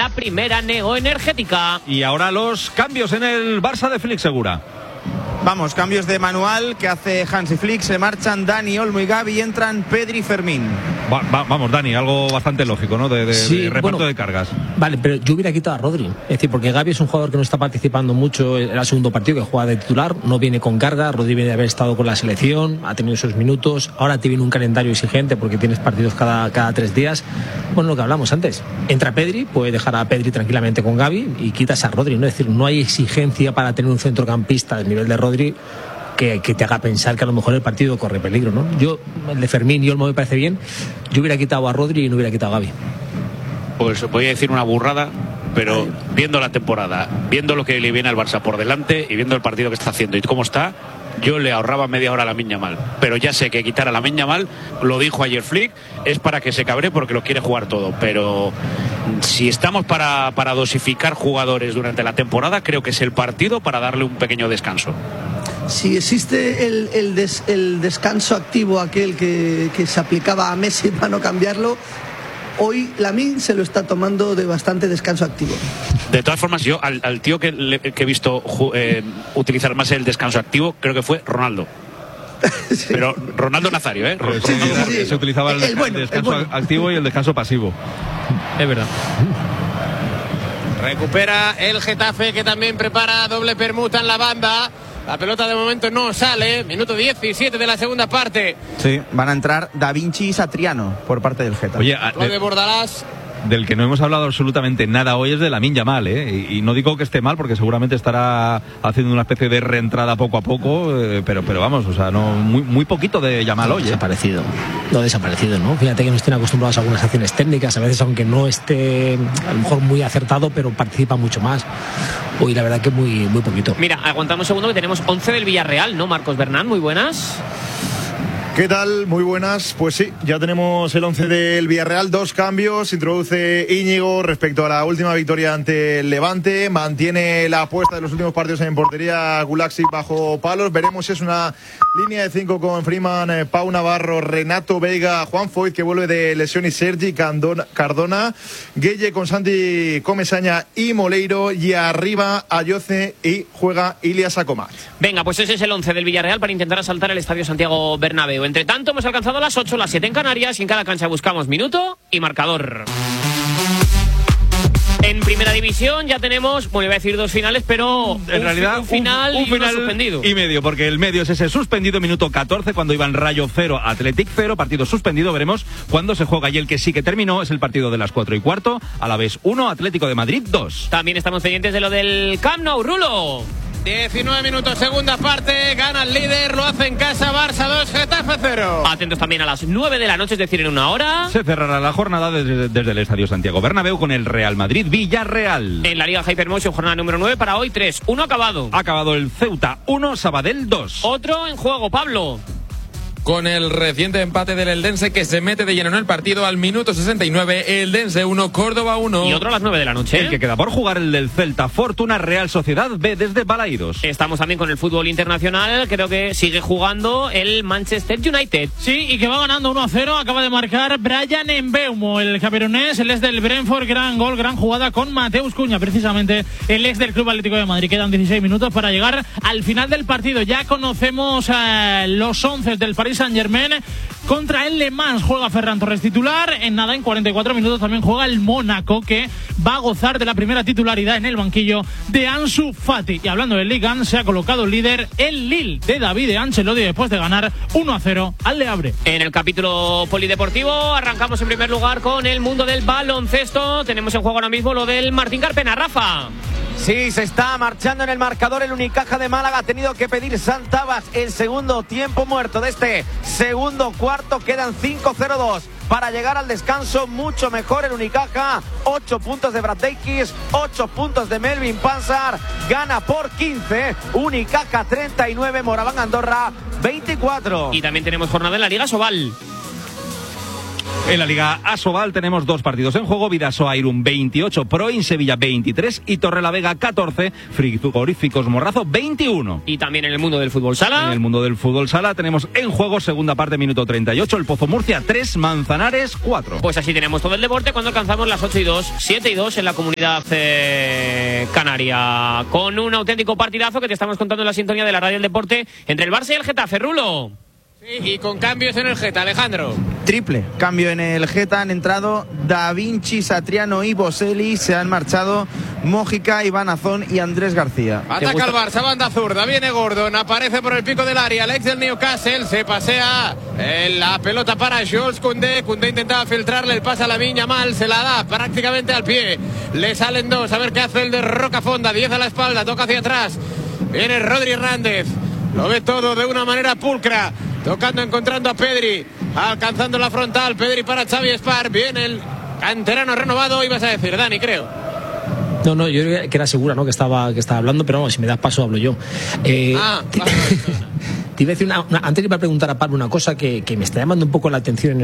la primera neoenergética. Y ahora los cambios en el Barça de Félix Segura. Vamos, cambios de manual que hace Hansi Flick. Se marchan Dani, Olmo y Gavi y entran Pedri y Fermín. Vamos, Dani, algo bastante lógico, ¿no? De reparto de cargas. Vale, pero yo hubiera quitado a Rodri. Es decir, porque Gavi es un jugador que no está participando mucho. Era el segundo partido que juega de titular, no viene con carga. Rodri viene de haber estado con la selección, ha tenido esos minutos. Ahora te viene un calendario exigente porque tienes partidos cada 3 días. Bueno, lo que hablamos antes. Entra Pedri, puede dejar a Pedri tranquilamente con Gavi y quitas a Rodri, ¿no? Es decir, no hay exigencia para tener un centrocampista del nivel de Rodri que te haga pensar que a lo mejor el partido corre peligro, ¿no? Yo, el de Fermín y Olmo me parece bien. Yo hubiera quitado a Rodri y no hubiera quitado a Gavi. Pues voy a decir una burrada, pero viendo la temporada, viendo lo que le viene al Barça por delante y viendo el partido que está haciendo y cómo está, yo le ahorraba media hora a Lamine Yamal. Pero ya sé que quitar a Lamine Yamal, lo dijo ayer Flick, es para que se cabre porque lo quiere jugar todo. Pero si estamos para dosificar jugadores durante la temporada, creo que es el partido para darle un pequeño descanso. Si existe el descanso activo aquel que se aplicaba a Messi para no cambiarlo, hoy Lamine se lo está tomando de bastante descanso activo. De todas formas, yo al tío que he visto utilizar más el descanso activo, creo que fue Ronaldo. Sí. Pero Ronaldo Nazario, ¿eh? Sí. Se utilizaba el descanso activo y el descanso pasivo. Es verdad. Recupera el Getafe, que también prepara doble permuta en la banda. La pelota de momento no sale. Minuto 17 de la segunda parte. Sí, van a entrar Da Vinci y Satriano por parte del Getafe. Oye, de Bordalás. Del que no hemos hablado absolutamente nada hoy es de Lamine Yamal, ¿eh? Y no digo que esté mal, porque seguramente estará haciendo una especie de reentrada poco a poco, pero vamos, o sea, no muy poquito de Yamal hoy. Desaparecido, ¿no? Fíjate que no estén acostumbrados a algunas acciones técnicas, a veces aunque no esté a lo mejor muy acertado, pero participa mucho más. Hoy la verdad que muy poquito. Mira, aguantamos un segundo que tenemos 11 del Villarreal, ¿no? Marcos Bernán, muy buenas. ¿Qué tal? Muy buenas. Pues sí, ya tenemos el 11 del Villarreal. 2 cambios. Introduce Íñigo respecto a la última victoria ante el Levante. Mantiene la apuesta de los últimos partidos en portería Gulaksic bajo palos. Veremos si es una línea de 5 con Freeman, Pau Navarro, Renato Veiga, Juan Foyth, que vuelve de lesión, y Sergi Cardona. Gueye con Santi Comesaña y Moleiro. Y arriba Ayoce y juega Ilias Acomat. Venga, pues ese es el 11 del Villarreal para intentar asaltar el Estadio Santiago Bernabéu. Entre tanto, hemos alcanzado las 8, las 7 en Canarias, y en cada cancha buscamos minuto y marcador. En primera división ya tenemos, bueno, iba a decir 2 finales, pero en realidad un final y uno suspendido. Y medio, porque el medio es ese suspendido, minuto 14, cuando iban Rayo 0, Athletic 0, partido suspendido. Veremos cuándo se juega, y el que sí que terminó es el partido de las 4:15, Alavés 1, Atlético de Madrid 2. También estamos pendientes de lo del Camp Nou, Rulo. 19 minutos, segunda parte, gana el líder, lo hace en casa, Barça 2, Getafe 0. Atentos también a las 9 de la noche, es decir, en una hora. Se cerrará la jornada desde el Estadio Santiago Bernabéu con el Real Madrid Villarreal. En la Liga Hypermotion, jornada número 9, para hoy 3, 1 acabado. Ha acabado el Ceuta 1, Sabadell 2. Otro en juego, Pablo. Con el reciente empate del Eldense, que se mete de lleno en el partido al minuto 69, Eldense 1, Córdoba 1. Y otro a las 9 de la noche. El que queda por jugar, el del Celta, Fortuna Real Sociedad B desde Balaídos. Estamos también con el fútbol internacional, creo que sigue jugando el Manchester United. Sí, y que va ganando 1-0, acaba de marcar Bryan Mbeumo, el camerunés, el ex del Brentford, gran gol, gran jugada con Mateus Cunha, precisamente el ex del Club Atlético de Madrid. Quedan 16 minutos para llegar al final del partido. Ya conocemos los 11 del Paris Saint-Germain. Contra el Le Mans juega Ferran Torres titular. En 44 minutos también juega el Mónaco, que va a gozar de la primera titularidad en el banquillo de Ansu Fati. Y hablando del Ligue 1, se ha colocado líder el Lille de David Ancelotti después de ganar 1-0 al Le Havre. En el capítulo polideportivo arrancamos en primer lugar con el mundo del baloncesto. Tenemos en juego ahora mismo lo del Martín Carpena. Rafa. Sí, se está marchando en el marcador el Unicaja de Málaga. Ha tenido que pedir Santabas el segundo tiempo muerto de este segundo cuarto. Quedan 5-0-2 para llegar al descanso. Mucho mejor el Unicaja. 8 puntos de Brad Davis, 8 puntos de Melvin Pansar. Gana por 15. Unicaja 39, Moraván Andorra 24. Y también tenemos jornada en la Liga Sobal. En la Liga Asobal tenemos 2 partidos en juego: Vidasoa Irún 28, Proin Sevilla 23 y Torrelavega 14, Frigoríficos Morrazo 21. Y también en el mundo del fútbol sala. En el mundo del fútbol sala tenemos en juego, segunda parte, minuto 38, el Pozo Murcia 3, Manzanares 4. Pues así tenemos todo el deporte cuando alcanzamos las 8:02, 7:02 en la comunidad canaria, con un auténtico partidazo que te estamos contando en la sintonía de la Radio del Deporte entre el Barça y el Getafe. Rulo. Sí, y con cambios en el Geta, Alejandro. Triple cambio en el Geta, han entrado Da Vinci, Satriano y Boselli, se han marchado Mójica, Iván Azón y Andrés García. Ataca el Barça, banda zurda, viene Gordon, aparece por el pico del área, el ex del Newcastle, se pasea la pelota para Jules Koundé. Koundé intentaba filtrarle, el pase a Lamine Yamal, se la da prácticamente al pie, le salen 2, a ver qué hace el de Rocafonda, 10 a la espalda, toca hacia atrás, viene Rodri Hernández, lo ve todo de una manera pulcra, tocando, encontrando a Pedri, alcanzando la frontal, Pedri para Xavi Espar, viene el canterano renovado, ibas a decir, Dani, creo. No, yo creo que era Segura, ¿no? que estaba hablando, pero vamos, si me das paso hablo yo. Te iba a decir antes iba a preguntar a Pablo una cosa que me está llamando un poco la atención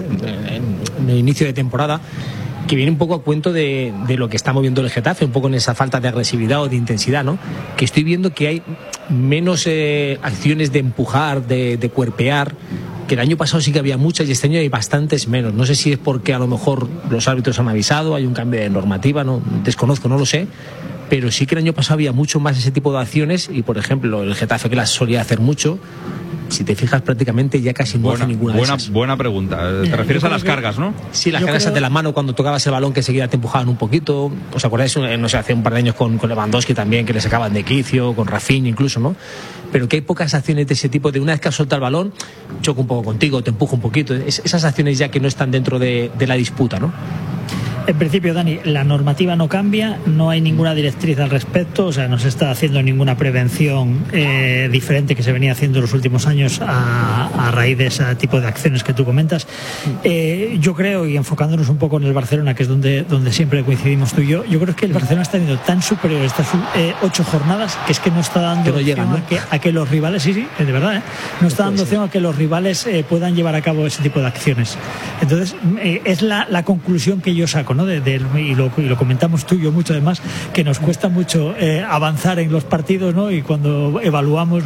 en el inicio de temporada, que viene un poco a cuento de lo que está moviendo el Getafe, un poco en esa falta de agresividad o de intensidad, ¿no? Que estoy viendo que hay menos acciones de empujar, de cuerpear, que el año pasado sí que había muchas y este año hay bastantes menos. No sé si es porque a lo mejor los árbitros han avisado, hay un cambio de normativa, no desconozco, no lo sé, pero sí que el año pasado había mucho más ese tipo de acciones y, por ejemplo, el Getafe, que las solía hacer mucho, si te fijas, prácticamente ya casi no hace ninguna de esas. Buena pregunta. Te refieres a las cargas, ¿no? Sí, las cargas de la mano cuando tocabas el balón, que seguida te empujaban un poquito. ¿Os acordáis? No sé, hace un par de años con Lewandowski también, que le sacaban de quicio, con Rafinha incluso, ¿no? Pero que hay pocas acciones de ese tipo, de una vez que has soltado el balón, choco un poco contigo, te empujo un poquito. Esas acciones ya que no están dentro de la disputa, ¿no? En principio, Dani, la normativa no cambia, no hay ninguna directriz al respecto, o sea, no se está haciendo ninguna prevención diferente que se venía haciendo en los últimos años a raíz de ese tipo de acciones que tú comentas. Yo creo, y enfocándonos un poco en el Barcelona, que es donde siempre coincidimos tú y yo creo que el Barcelona está teniendo tan superior estas 8 jornadas que es que no está dando opción a que los rivales, sí, de verdad, no está dando opción a que los rivales puedan llevar a cabo ese tipo de acciones. Entonces, es la conclusión que yo saco, ¿no? Y lo comentamos tú y yo mucho, además, que nos cuesta mucho avanzar en los partidos, ¿no? Y cuando evaluamos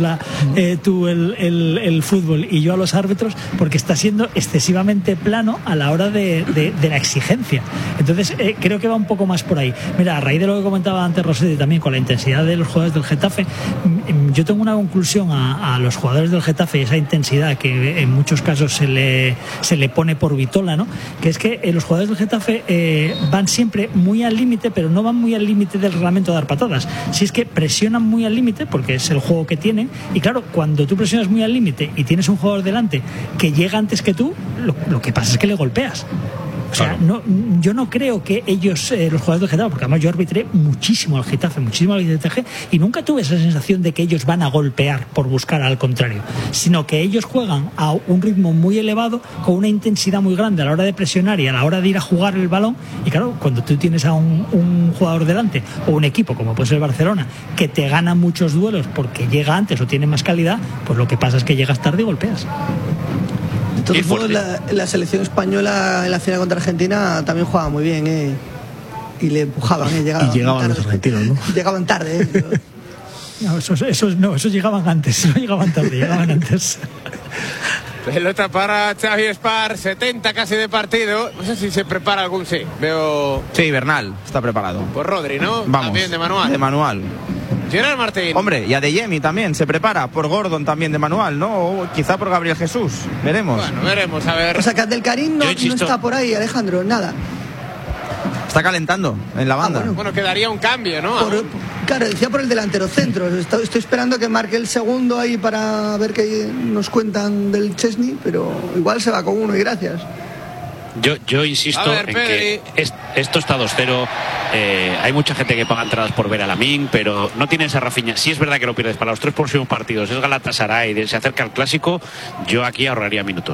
el fútbol y yo a los árbitros, porque está siendo excesivamente plano a la hora de la exigencia. Entonces creo que va un poco más por ahí. Mira, a raíz de lo que comentaba antes Rossetti también con la intensidad de los jugadores del Getafe, yo tengo una conclusión a los jugadores del Getafe, esa intensidad que en muchos casos se le pone por vitola, ¿no? Que es que los jugadores del Getafe van siempre muy al límite, pero no van muy al límite del reglamento de dar patadas. Si es que presionan muy al límite, porque es el juego que tienen, y claro, cuando tú presionas muy al límite y tienes un jugador delante que llega antes que tú, lo que pasa es que le golpeas. O sea, yo no creo que ellos, los jugadores del Getafe, porque además yo arbitré muchísimo al Getafe, muchísimo al Getafe, y nunca tuve esa sensación de que ellos van a golpear por buscar al contrario, sino que ellos juegan a un ritmo muy elevado, con una intensidad muy grande a la hora de presionar y a la hora de ir a jugar el balón. Y claro, cuando tú tienes a un jugador delante, o un equipo como puede ser el Barcelona, que te gana muchos duelos porque llega antes o tiene más calidad, pues lo que pasa es que llegas tarde y golpeas. De todos modos, la selección española en la final contra Argentina también jugaba muy bien, y le empujaban, llegaban los argentinos, ¿no? Llegaban tarde, No, esos llegaban antes, no llegaban tarde, llegaban antes. Pelota para Xavi Espar, 70 casi de partido. No sé si se prepara algún, sí. Veo. Sí, Bernal está preparado. Por Rodri, ¿no? Vamos. También de manual. De manual. Gerard Martín. Hombre, y Adeyemi también se prepara, por Gordon también de manual, ¿no? O quizá por Gabriel Jesús. Veremos. Bueno, veremos, a ver. O sea, que Abdelkarim no está por ahí, Alejandro, nada. Está calentando en la banda. Bueno, quedaría un cambio, ¿no? Claro, decía por el delantero centro. Estoy esperando que marque el segundo ahí para ver qué nos cuentan del Chesney, pero igual se va con uno y gracias. Yo insisto en que esto está 2-0. Hay mucha gente que paga entradas por ver a Lamine, pero no tiene esa Rafinha. Sí es verdad que lo pierdes para los 3 próximos partidos. Es Galatasaray, se acerca al clásico. Yo aquí ahorraría minutos.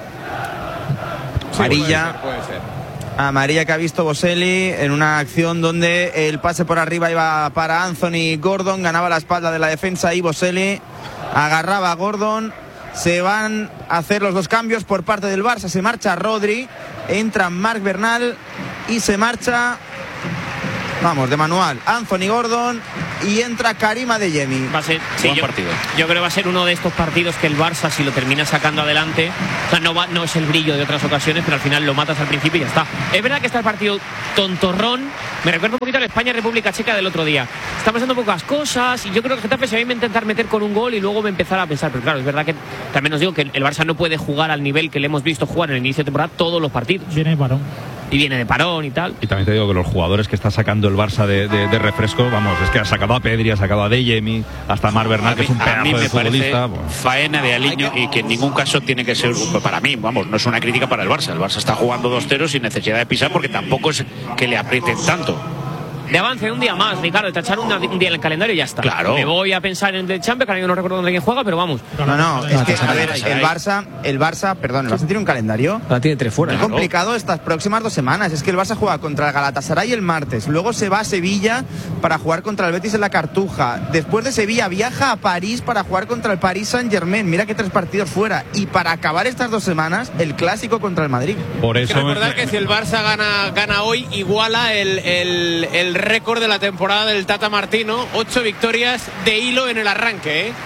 Amarilla. Puede ser. Amarilla que ha visto Boselli en una acción donde el pase por arriba iba para Anthony Gordon, ganaba la espalda de la defensa y Boselli agarraba a Gordon, Se van a hacer los 2 cambios por parte del Barça. Se marcha Rodri, entra Marc Bernal y se marcha, vamos, de manual, Anthony Gordon y entra Karim Adeyemi. Va a ser, sí, yo creo que va a ser uno de estos partidos que el Barça, si lo termina sacando adelante, o sea, no es el brillo de otras ocasiones, pero al final lo matas al principio y ya está. Es verdad que está el partido tontorrón, me recuerda un poquito a la España-República Checa del otro día. Está pasando pocas cosas y yo creo que el Getafe se va a intentar meter con un gol y luego me empezar a pensar, pero claro, es verdad que también os digo que el Barça no puede jugar al nivel que le hemos visto jugar en el inicio de temporada todos los partidos. Viene de parón. Y viene de parón y tal. Y también te digo que los jugadores que está sacando el Barça de refresco, vamos, es que ha sacado a Pedri, ha sacado a Adeyemi, hasta Mar Bernal, que es un pedazo de futbolista. Faena de Aliño y que en ningún caso tiene que ser, para mí, vamos, no es una crítica para el Barça. El Barça está jugando 2-0 sin necesidad de pisar porque tampoco es que le aprieten tanto. De avance un día más, Ricardo, tachar un día en el calendario y ya está. Claro. Me voy a pensar en el Champions, que ahora yo no recuerdo dónde quién juega, pero vamos. No, es que, a ver, el Barça tiene un calendario. Ahora tiene 3 fuera. Muy complicado estas próximas 2 semanas. Es que el Barça juega contra el Galatasaray el martes, luego se va a Sevilla para jugar contra el Betis en la Cartuja. Después de Sevilla viaja a París para jugar contra el Paris Saint-Germain. Mira que 3 partidos fuera. Y para acabar estas 2 semanas, el clásico contra el Madrid. Por eso recordar que si el Barça gana hoy, iguala el récord de la temporada del Tata Martino, 8 victorias de hilo en el arranque, ¿eh?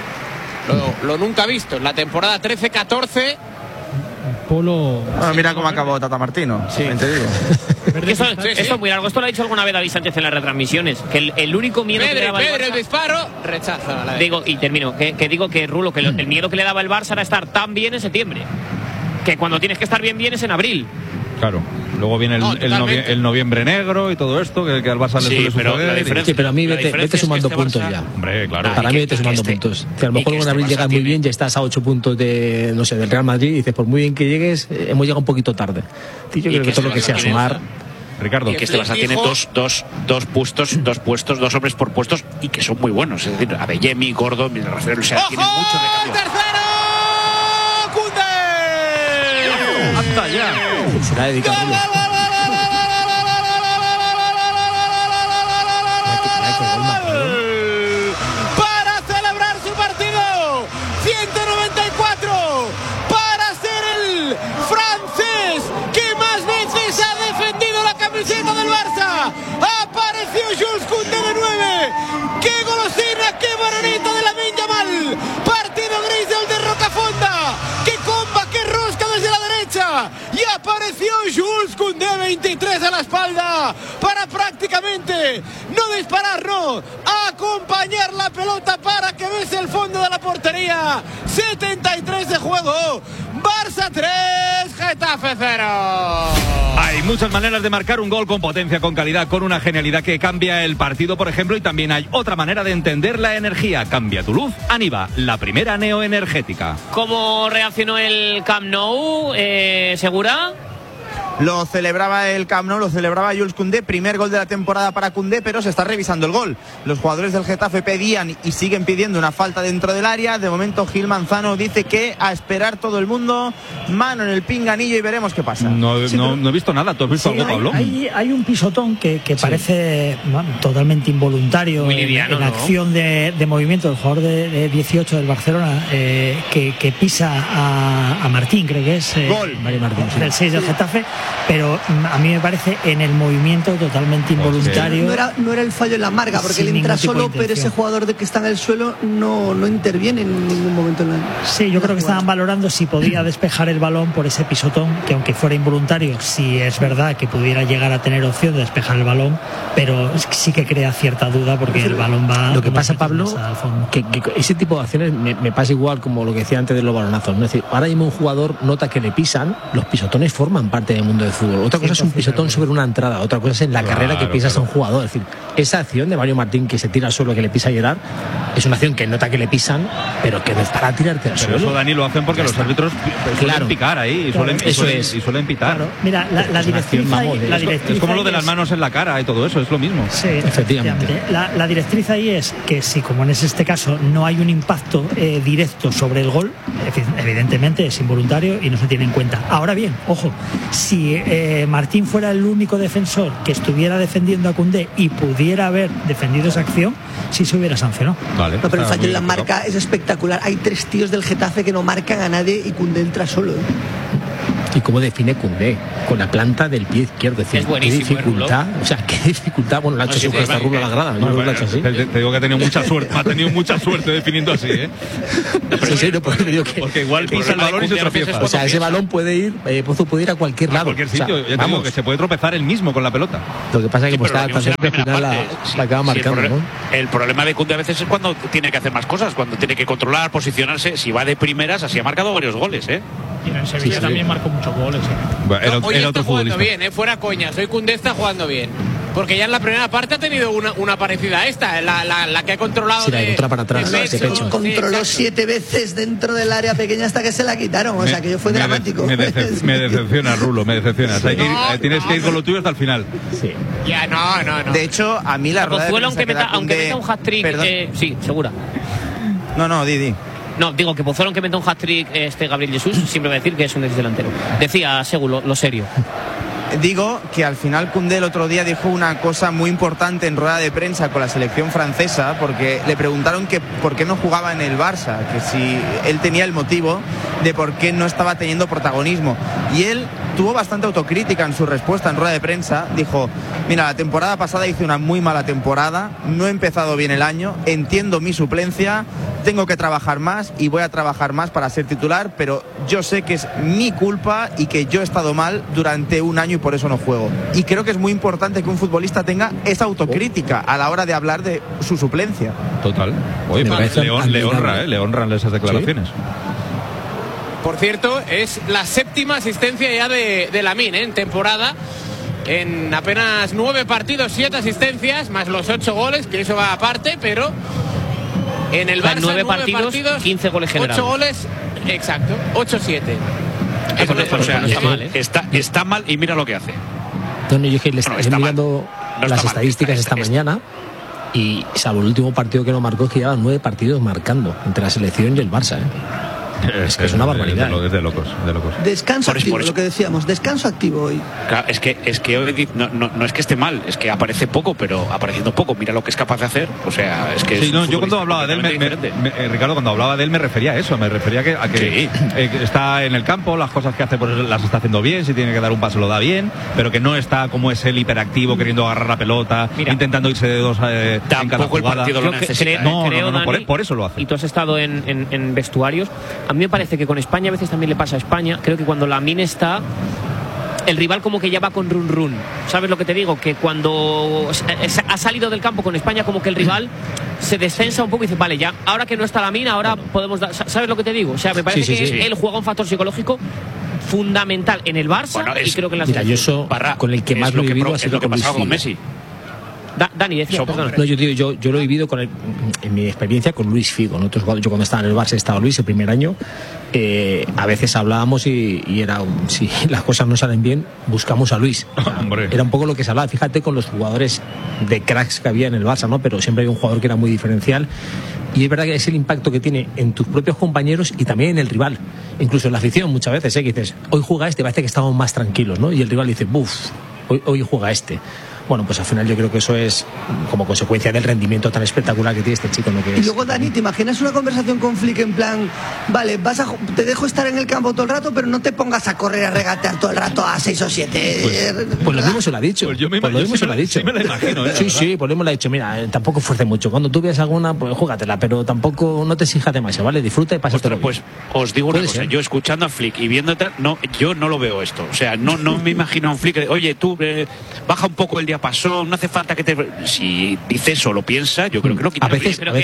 Lo nunca visto. En la temporada 13-14. Polo. Bueno, mira cómo acabó Tata Martino. Sí, te digo. Esto es muy largo. Esto lo ha dicho alguna vez David Sánchez en las retransmisiones. Que el único miedo que le daba el Barça, el disparo, rechaza. Digo, y termino. Que digo que Rulo, que el miedo que le daba el Barça era estar tan bien en septiembre. Que cuando tienes que estar bien es en abril. Claro. Luego viene el noviembre negro y todo esto, que al Barça le suele suceder. Sí, pero a mí vete sumando puntos ya. Hombre, claro. Para mí vete sumando puntos. Que a lo mejor en abril llegas muy bien, ya estás a 8 puntos del Real Madrid y dices, por muy bien que llegues, hemos llegado un poquito tarde. Yo creo que todo lo que sea sumar. Ricardo, y que este Barça tiene dos puestos, 2 hombres por puestos y que son muy buenos. Es decir, Adeyemi, Gordon, o sea, tienen mucho recambio. ¡Tercero! ¡Cunde! ¡Hasta ya! Será dedicado. Para celebrar su partido 194, para ser el francés que más veces ha defendido la camiseta del Barça, apareció Jules Koundé de 9. ¡Qué golosina, qué bonito de Lamine Yamal! Partido gris del de Rocafonda, qué comba, qué rosca desde la derecha, y apareció Jules Koundé, 23 a la espalda, para prácticamente no disparar, no, acompañar la pelota para que bese el fondo de la portería. 73 de juego, Barça 3, Getafe 0. Hay muchas maneras de marcar un gol con potencia, con calidad, con una genialidad que cambia el partido, por ejemplo, y también hay otra manera de entender la energía. Cambia tu luz, Aniva, la primera neoenergética. ¿Cómo reaccionó el Camp Nou, Segura? Lo celebraba el Camp Nou, lo celebraba Jules Koundé, primer gol de la temporada para Koundé, pero se está revisando el gol. Los jugadores del Getafe pedían y siguen pidiendo una falta dentro del área. De momento Gil Manzano dice que a esperar todo el mundo, mano en el pinganillo y veremos qué pasa. No he visto nada. ¿Tú has visto algo, Pablo? Hay un pisotón que parece totalmente involuntario, liviano, en acción de movimiento del jugador de 18 del Barcelona, que pisa a Martín, creo que es Mario Martín, del 6 del Getafe. Pero a mí me parece en el movimiento totalmente involuntario. No era el fallo en la marca, porque él entra solo, pero ese jugador que está en el suelo no interviene en ningún momento en la. Sí, yo creo que estaban valorando si podía despejar el balón por ese pisotón, que aunque fuera involuntario, sí es verdad que pudiera llegar a tener opción de despejar el balón, pero sí que crea cierta duda porque el balón va. Lo que pasa, Pablo, que ese tipo de acciones me pasa igual como lo que decía antes de los balonazos. Es decir, ahora mismo un jugador nota que le pisan, los pisotones forman parte del mundo del fútbol. Otra cosa es un pisotón sobre una entrada, otra cosa es en la carrera que pisas a un jugador. Es decir, esa acción de Mario Martín que se tira al suelo, que le pisa a Gerard, es una acción que nota que le pisan, pero que no es para tirarte al suelo. Eso, Dani, lo hacen porque los árbitros suelen picar ahí y suelen pitar. Claro. Mira, la directriz es como lo de las manos en la cara y todo eso, es lo mismo. Sí, efectivamente. La directriz ahí es que si, como en este caso, no hay un impacto directo sobre el gol, evidentemente es involuntario y no se tiene en cuenta. Ahora bien, ojo, si Martín fuera el único defensor que estuviera defendiendo a Koundé y pudiera pudiera haber defendido esa acción si se hubiera sancionado. Vale, No, pero el fallo en la marca es espectacular. Hay 3 tíos del Getafe que no marcan a nadie y Koundé entra solo. ¿Y cómo define Koundé? Con la planta del pie izquierdo. Es decir, Es buenísimo, qué dificultad. O sea, qué dificultad. Bueno, la ha hecho así, está Rulo a la grada. Yo no lo ha hecho así. Te digo que ha tenido mucha suerte. Ha tenido mucha suerte definiendo así, ¿eh? Sí, no, pues digo que, porque igual pisa el balón y se tropieza. O sea, ese balón puede ir, Pozo puede ir a cualquier lado. A cualquier sitio. Ya te digo que se puede tropezar él mismo con la pelota. Lo que pasa es que pues, pero está siempre al final la acaba marcando, ¿no? El problema de Koundé a veces es cuando tiene que hacer más cosas, cuando tiene que controlar, posicionarse. Si va de primeras, así ha marcado varios goles, ¿eh? Y en el Sevilla también marcó muchos goles. Bueno, hoy está jugando bien, fuera coñas. Hoy Koundé está jugando bien. Porque ya en la primera parte ha tenido una parecida a esta, la que ha controlado. Sí, la entra para atrás. Controló 7 veces dentro del área pequeña hasta que se la quitaron. O sea, que yo fue dramático. Me decepciona, Rulo, me decepcionas. Tienes que ir con lo tuyo hasta el final. Sí. Ya, no. De hecho, a mí la rueda de Pozuelo, prensa aunque meta un hat-trick, sí, segura. No, Didi. No, digo que Pozuelo, aunque meta un hat-trick Gabriel Jesús, siempre va a decir que es un exdelantero. Decía, seguro, lo serio. Digo que al final Koundé el otro día dijo una cosa muy importante en rueda de prensa con la selección francesa, porque le preguntaron que por qué no jugaba en el Barça, que si él tenía el motivo de por qué no estaba teniendo protagonismo. Y él tuvo bastante autocrítica en su respuesta en rueda de prensa. Dijo, mira, la temporada pasada hice una muy mala temporada, no he empezado bien el año, entiendo mi suplencia, tengo que trabajar más y voy a trabajar más para ser titular, pero yo sé que es mi culpa y que yo he estado mal durante un año y por eso no juego. Y creo que es muy importante que un futbolista tenga esa autocrítica a la hora de hablar de su suplencia. Total. Oye, le honran esas declaraciones. ¿Sí? Por cierto, es la 7ª asistencia ya de Lamine en temporada. En apenas 9 partidos, 7 asistencias, más los 8 goles, que eso va aparte, pero en el Barça 9 partidos, 15 goles generados. 8 goles, exacto, 8-7. Eso no está mal, ¿eh? Está mal y mira lo que hace. Tony, yo estoy mirando las estadísticas esta mañana y salvo el último partido que no marcó, es que lleva 9 partidos marcando entre la selección y el Barça, ¿eh? Es que es una barbaridad. Es de locos. Descanso activo, lo que decíamos, descanso activo hoy. Claro, es que hoy no es que esté mal, es que aparece poco, pero apareciendo poco, mira lo que es capaz de hacer. O sea, es que sí, yo cuando hablaba de él, Ricardo, cuando hablaba de él me refería a eso, me refería a que está en el campo, las cosas que hace pues las está haciendo bien, si tiene que dar un paso lo da bien, pero que no está como es él hiperactivo, queriendo agarrar la pelota, intentando irse de dos en cada jugada. El partido lo necesita. Por eso lo hace. Y tú has estado en vestuarios. A mí me parece que con España a veces también le pasa a España. Creo que cuando Lamine está, el rival como que ya va con run. ¿Sabes lo que te digo? Que cuando ha salido del campo con España, como que el rival se descensa un poco y dice, vale, ya, ahora que no está Lamine, ahora podemos dar... ¿Sabes lo que te digo? O sea, me parece que él juega un factor psicológico fundamental en el Barça y creo que en la selección. Yo eso, con el que más lo he vivido ha sido lo que pasaba con Messi. Dani, decía, no, yo lo he vivido en mi experiencia con Luis Figo. Yo cuando estaba en el Barça estaba Luis el primer año. A veces hablábamos y era si las cosas no salen bien, buscamos a Luis. Era un poco lo que se hablaba. Fíjate con los jugadores de cracks que había en el Barça, ¿no? Pero siempre hay un jugador que era muy diferencial. Y es verdad que es el impacto que tiene en tus propios compañeros y también en el rival. Incluso en la afición muchas veces, que dices, hoy juega este, parece que estamos más tranquilos, ¿no? Y el rival dice, buf, hoy juega este. Bueno, pues al final yo creo que eso es como consecuencia del rendimiento tan espectacular que tiene este chico, ¿no? Y luego, Dani, ¿te imaginas una conversación con Flick en plan, vale, te dejo estar en el campo todo el rato, pero no te pongas a correr, a regatear todo el rato a 6 o 7? Pues lo mismo se lo ha dicho. Pues lo mismo se lo ha dicho. Sí me lo imagino, Sí, pues lo mismo le ha dicho, mira, tampoco fuerce mucho. Cuando tú veas alguna, pues júgatela, pero tampoco no te exijas demasiado, ¿vale? Disfruta y pásatelo. Pues os digo una cosa, yo escuchando a Flick y viéndote, yo no lo veo esto. O sea, no me imagino a un Flick, oye, tú baja un poco el diapasón, no hace falta que te... Si dice eso, lo piensa, yo creo que no quita. A veces lo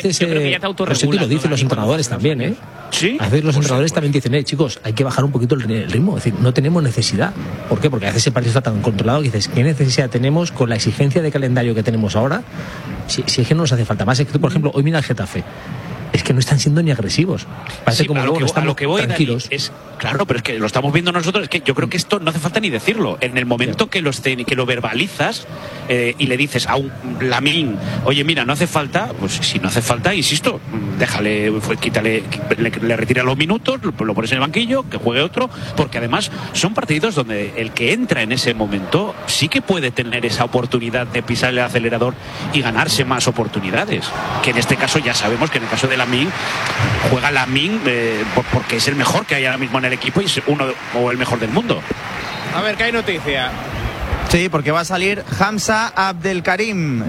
dicen los entrenadores también, ¿eh? Sí. A veces los entrenadores también dicen, chicos, hay que bajar un poquito el ritmo. Es decir, no tenemos necesidad. ¿Por qué? Porque a veces el partido está tan controlado que dices, ¿qué necesidad tenemos con la exigencia de calendario que tenemos ahora? Si es que no nos hace falta más. Es que tú, por ejemplo, hoy mira el Getafe. es que no están siendo ni agresivos. Parece como luego a lo que voy, tranquilos. Dani, es claro, pero es que lo estamos viendo nosotros. Es que yo creo que esto no hace falta ni decirlo. En el momento que lo verbalizas y le dices a un Lamine, oye, mira, no hace falta, pues si no hace falta, insisto, déjale, quítale, le retira los minutos, lo pones en el banquillo, que juegue otro, porque además son partidos donde el que entra en ese momento sí que puede tener esa oportunidad de pisar el acelerador y ganarse más oportunidades. Que en este caso ya sabemos que en el caso de Lamine juega Lamine porque es el mejor que hay ahora mismo en el equipo y es uno o el mejor del mundo. A ver, ¿qué hay noticia? Sí, porque va a salir Hamza Abdelkarim.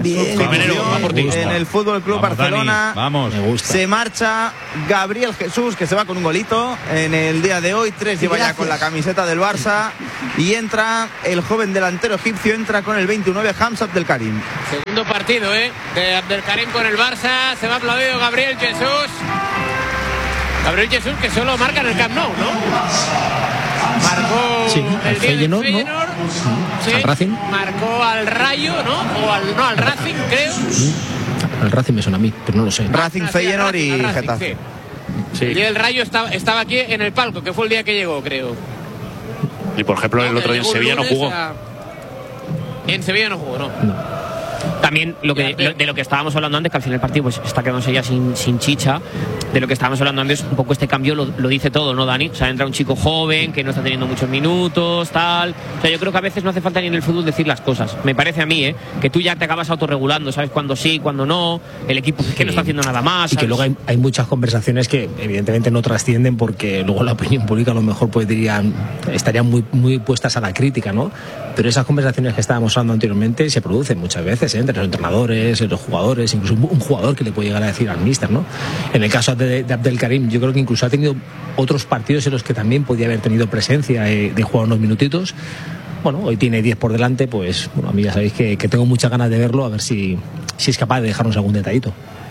En el Fútbol Club Barcelona. Dani, vamos. Me gusta. Se marcha Gabriel Jesús, que se va con un golito en el día de hoy. 3 lleva ya con la camiseta del Barça. Y entra el joven delantero egipcio, entra con el 29, Hamza Abdelkarim. Segundo partido, de Abdelkarim con el Barça. Se va aplaudido Gabriel Jesús. Gabriel Jesús, que solo marca en el Camp Nou, ¿no? Marcó el Feyenoord, ¿no? Sí, al Racing. Marcó al Rayo, ¿no? Al Racing, creo. El Racing me suena a mí, pero no lo sé. Racing, Feyenoord y Getafe. Sí. El día del Rayo estaba aquí en el palco, que fue el día que llegó, creo. Y por ejemplo, el otro día en Sevilla no jugó. En Sevilla no jugó, ¿no? También de lo que estábamos hablando antes, que al final el partido pues está quedándose ya sin chicha. De lo que estábamos hablando antes, un poco este cambio lo dice todo, ¿no, Dani? O sea, entra un chico joven que no está teniendo muchos minutos, tal. O sea, yo creo que a veces no hace falta ni en el fútbol decir las cosas. Me parece a mí, que tú ya te acabas autorregulando, sabes cuándo sí, cuándo no. El equipo es que no está haciendo nada más. Y que luego hay muchas conversaciones que evidentemente no trascienden porque luego la opinión pública a lo mejor estarían muy puestas a la crítica, ¿no? Pero esas conversaciones que estábamos hablando anteriormente se producen muchas veces, entre los entrenadores, los jugadores, incluso un jugador que le puede llegar a decir al míster, ¿no? En el caso de Abdelkarim, yo creo que incluso ha tenido otros partidos en los que también podía haber tenido presencia de jugar unos minutitos. Bueno, hoy tiene 10 por delante, pues bueno, a mí ya sabéis que tengo muchas ganas de verlo, a ver si es capaz de dejarnos algún detallito.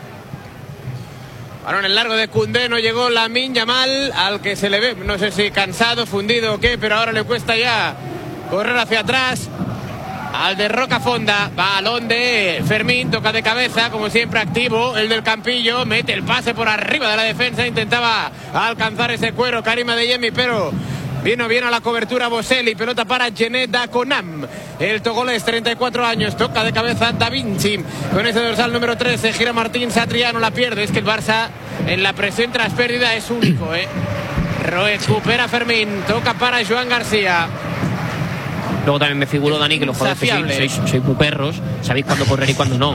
Ahora en el largo de Koundé no llegó Lamine Yamal, al que se le ve, no sé si cansado, fundido o qué, pero ahora le cuesta ya correr hacia atrás. Al de Rocafonda, balón de Fermín, toca de cabeza, como siempre activo, el del Campillo, mete el pase por arriba de la defensa, intentaba alcanzar ese cuero Karim Adeyemi, pero vino bien a la cobertura Boselli, pelota para Genet Daconam, el togolés, 34 años, toca de cabeza Da Vinci, con ese dorsal número 13, gira Martín Satriano, la pierde, es que el Barça en la presión tras pérdida es único, recupera Fermín, toca para Joan García. Luego también me figuro, Dani, que los jugadores sois muy perros, sabéis cuándo correr y cuándo no.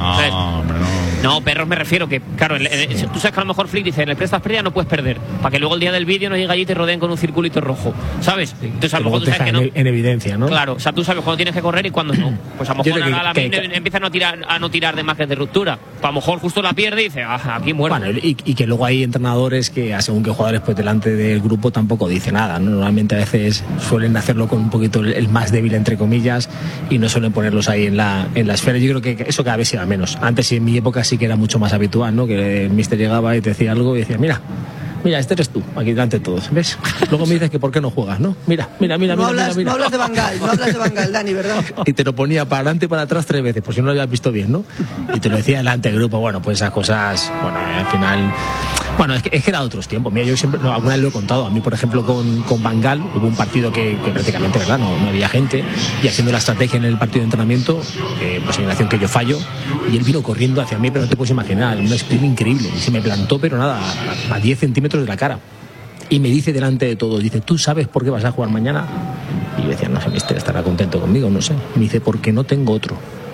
No, perros me refiero que, claro, tú sabes que a lo mejor Flick dice, en el prestas pérdida no puedes perder, para que luego el día del vídeo no llegue allí y te rodeen con un circulito rojo, ¿sabes? Entonces a lo mejor tú sabes que no. En evidencia, ¿no? Claro, o sea, tú sabes cuándo tienes que correr y cuándo no. Pues a lo mejor empiezan a no tirar de marcas de ruptura. Pues a lo mejor justo la pierde y dice, aquí muero. Bueno, y que luego hay entrenadores que, según que jugadores, pues delante del grupo tampoco dice nada, ¿no? Normalmente a veces suelen hacerlo con un poquito el más débil, entre comillas, y no suelen ponerlos ahí en la esfera. Yo creo que eso cada vez se da menos. Antes, en mi época, sí que era mucho más habitual, ¿no? Que el míster llegaba y te decía algo y decía, mira, este eres tú, aquí delante de todos, ¿ves? Luego me dices que por qué no juegas, ¿no? Mira. No hablas de Van Gaal, Dani, ¿verdad? Y te lo ponía para adelante y para atrás 3 veces, por si no lo habías visto bien, ¿no? Y te lo decía delante del grupo. Bueno, pues esas cosas, bueno, al final... Bueno, es que era otros tiempos. Mira, yo siempre, alguna vez lo he contado. A mí, por ejemplo, con Van Gaal hubo un partido que prácticamente, ¿verdad? No había gente. Y haciendo la estrategia en el partido de entrenamiento, pues en la acción que yo fallo, y él vino corriendo hacia mí, pero no te puedes imaginar, un sprint increíble. Y se me plantó, pero nada, a 10 centímetros de la cara. Y me dice delante de todos, dice, ¿tú sabes por qué vas a jugar mañana? Y yo decía, no sé, mister, estará contento conmigo, no sé. Me dice, porque no tengo otro.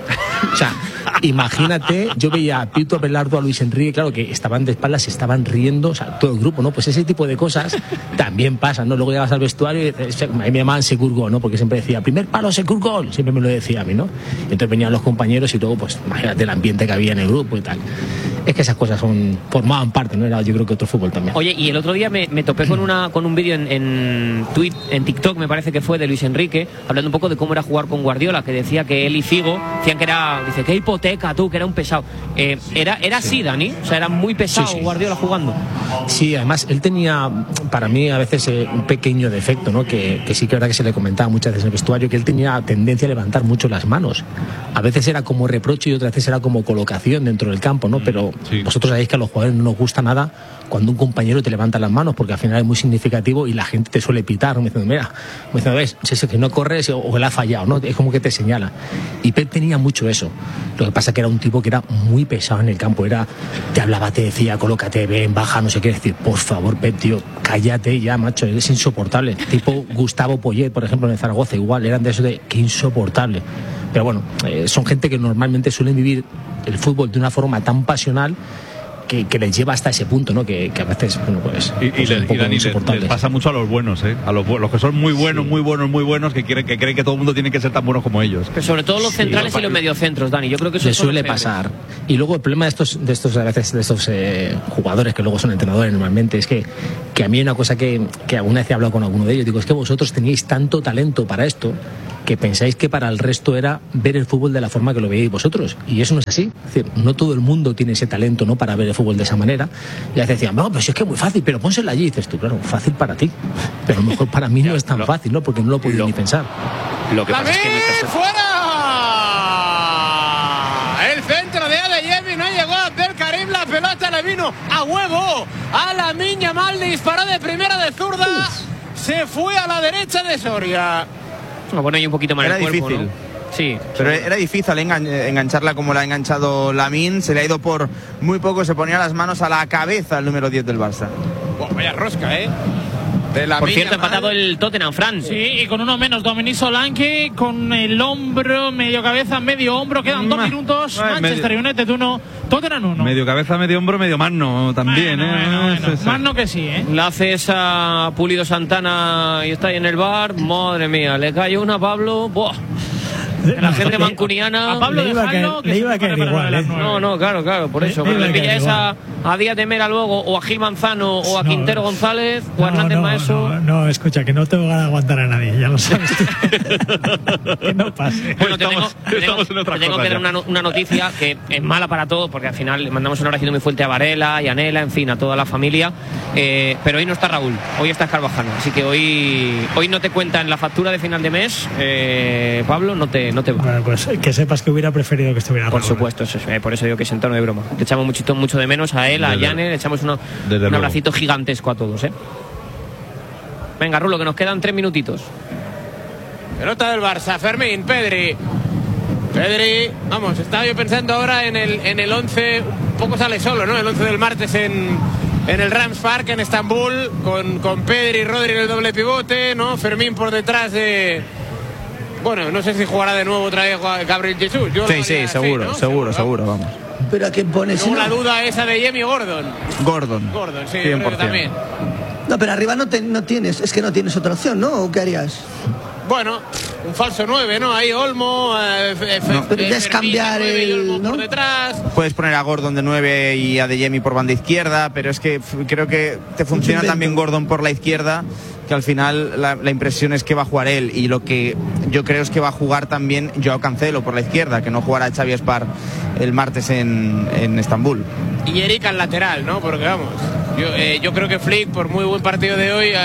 O sea, imagínate, yo veía a Pito, a Belardo, a Luis Enrique, claro que estaban de espaldas, se estaban riendo, o sea, todo el grupo, ¿no? Pues ese tipo de cosas también pasan, ¿no? Luego llegas al vestuario y a mí me llamaban Securgol, ¿no? Porque siempre decía, primer palo, Securgol, siempre me lo decía a mí, ¿no? Y entonces venían los compañeros y luego, pues, imagínate el ambiente que había en el grupo y tal. Es que esas cosas formaban parte, ¿no? Era, yo creo que otro fútbol también. Oye, y el otro día me topé con un vídeo en TikTok, me parece que fue, de Luis Enrique, hablando un poco de cómo era jugar con Guardiola, que decía que él y Figo decían que era, dice, qué hipoteca tú, que era un pesado. Era así, Dani, o sea, era muy pesado Guardiola jugando. Sí, además él tenía, para mí a veces un pequeño defecto, ¿no? Que sí que es verdad que se le comentaba muchas veces en el vestuario, que él tenía tendencia a levantar mucho las manos. A veces era como reproche y otras veces era como colocación dentro del campo, ¿no? Pero vosotros sabéis que a los jugadores no nos gusta nada cuando un compañero te levanta las manos, porque al final es muy significativo y la gente te suele pitar, me diciendo, mira, ves, si es que no corres o él ha fallado, ¿no? Es como que te señala. Y Pep tenía mucho eso. Lo que pasa es que era un tipo que era muy pesado en el campo, te hablaba, te decía, colócate, ven, baja, no sé qué, decir, por favor, Pep, tío, cállate ya, macho, eres insoportable. Tipo Gustavo Poyet, por ejemplo, en Zaragoza, igual, eran de esos de que insoportable. Pero bueno, son gente que normalmente suelen vivir el fútbol de una forma tan pasional que les lleva hasta ese punto, ¿no? Que a veces, bueno, pues un poco insoportable. Les pasa mucho a los buenos, a los que son muy buenos, muy buenos, que creen que todo el mundo tiene que ser tan buenos como ellos. Pero sobre todo los centrales y los mediocentros, Dani. Yo creo que eso les suele pasar. Y luego el problema de estos a veces de estos jugadores que luego son entrenadores normalmente es que a mí hay una cosa que alguna vez he hablado con alguno de ellos, digo, es que vosotros teníais tanto talento para esto que pensáis que para el resto era ver el fútbol de la forma que lo veíais vosotros, y eso no es así. Es decir, no todo el mundo tiene ese talento, ¿no?, para ver el fútbol de esa manera. Y a veces decían, no, pues es que es muy fácil, pero pónsela allí. Y dices tú, claro, fácil para ti, pero a lo mejor para mí no es tan fácil, ¿no?, porque no lo he podido ni pensar. Lo que pasa es que ¡fuera! El centro de Adeyemi no llegó a Abdelkarim, la pelota le vino a huevo a Lamine Yamal, disparó de primera de zurda, se fue a la derecha de Soria. Bueno, hay un poquito más era el cuerpo, difícil, ¿no? Sí. Pero era difícil engancharla como la ha enganchado Lamine. Se le ha ido por muy poco, se ponía las manos a la cabeza el número 10 del Barça. Vaya rosca, Por cierto, empatado el Tottenham, Fran. Sí, y con uno menos, Dominic Solanke, con el hombro, medio cabeza, medio hombro, quedan 2 minutos. Manchester United 1, Tottenham 1. Medio cabeza, medio hombro, medio mano también, bueno. Más no que sí, La hace esa Pulido Santana y está ahí en el bar. Madre mía, le cayó una a Pablo. ¡Buah! La gente mancuniana. A Pablo le iba a caer igual, No, claro, por eso. Pero le pilla esa a Díaz de Mera luego, o a Gil Manzano, o a Quintero González, o a Hernández Maeso. No, escucha, que no tengo ganas de aguantar a nadie, ya lo sabes tú. Que no pase. Bueno, tengo que dar una noticia que es mala para todos, porque al final le mandamos un abrazo muy fuerte a Varela y a Nela, en fin, a toda la familia. Pero hoy no está Raúl, hoy está Carvajal. Así que hoy no te cuenta en la factura de final de mes, Pablo, no te va. Bueno, pues que sepas que hubiera preferido que estuviera Por Raúl. supuesto, por eso digo que es en tono de broma. Le echamos mucho de menos a él, a Yane, le echamos un abracito gigantesco a todos, Venga, Rulo, que nos quedan 3 minutitos. Pelota del Barça, Fermín, Pedri, vamos, estaba yo pensando ahora en el 11, un poco sale solo, ¿no? El 11 del martes en el Rams Park, en Estambul, con Pedri y Rodri en el doble pivote, ¿no? Fermín por detrás de... Bueno, no sé si jugará de nuevo otra vez Gabriel Jesús. Sí, seguro, vamos. Pero ¿a quién pones? La duda esa de Yemi Gordon, sí, 100%. yo creo que también. No, pero arriba no tienes, es que no tienes otra opción, ¿no? ¿O qué harías? Bueno, un falso 9, ¿no? Ahí Olmo, pero es cambiar Olmo por detrás. Puedes poner a Gordon de 9 y a Adeyemi por banda izquierda, pero es que creo que te funciona también Gordon por la izquierda, que al final la impresión es que va a jugar él, y lo que yo creo es que va a jugar también Joao Cancelo por la izquierda, que no jugará Xavi Espar el martes en Estambul. Y Eric al lateral, ¿no? Porque vamos, yo creo que Flick, por muy buen partido de hoy,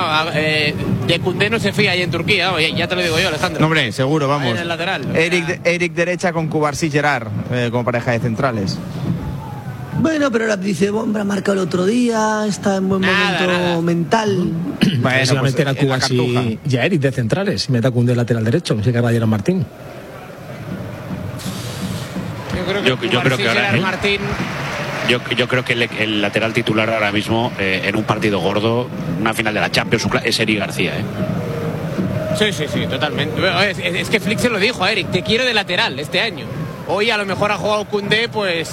de Koundé no se fía ahí en Turquía, ya te lo digo yo, Alejandro. No, hombre, seguro, vamos. Ahí en el lateral. Eric derecha con Cubarsí y Gerard como pareja de centrales. Bueno, pero ahora dice, hombre, ha marcado el otro día, está en buen momento mental. Bueno, se va a meter a Cubarsí y a Eric de centrales, y mete a Koundé lateral derecho, no sé qué hará Gerard Martín. Yo creo que ahora Martín. Yo creo que el lateral titular ahora mismo en un partido gordo, una final de la Champions, es Eric García, Sí, totalmente. Es que Flick se lo dijo a Eric, te quiero de lateral este año. Hoy a lo mejor ha jugado Koundé, pues...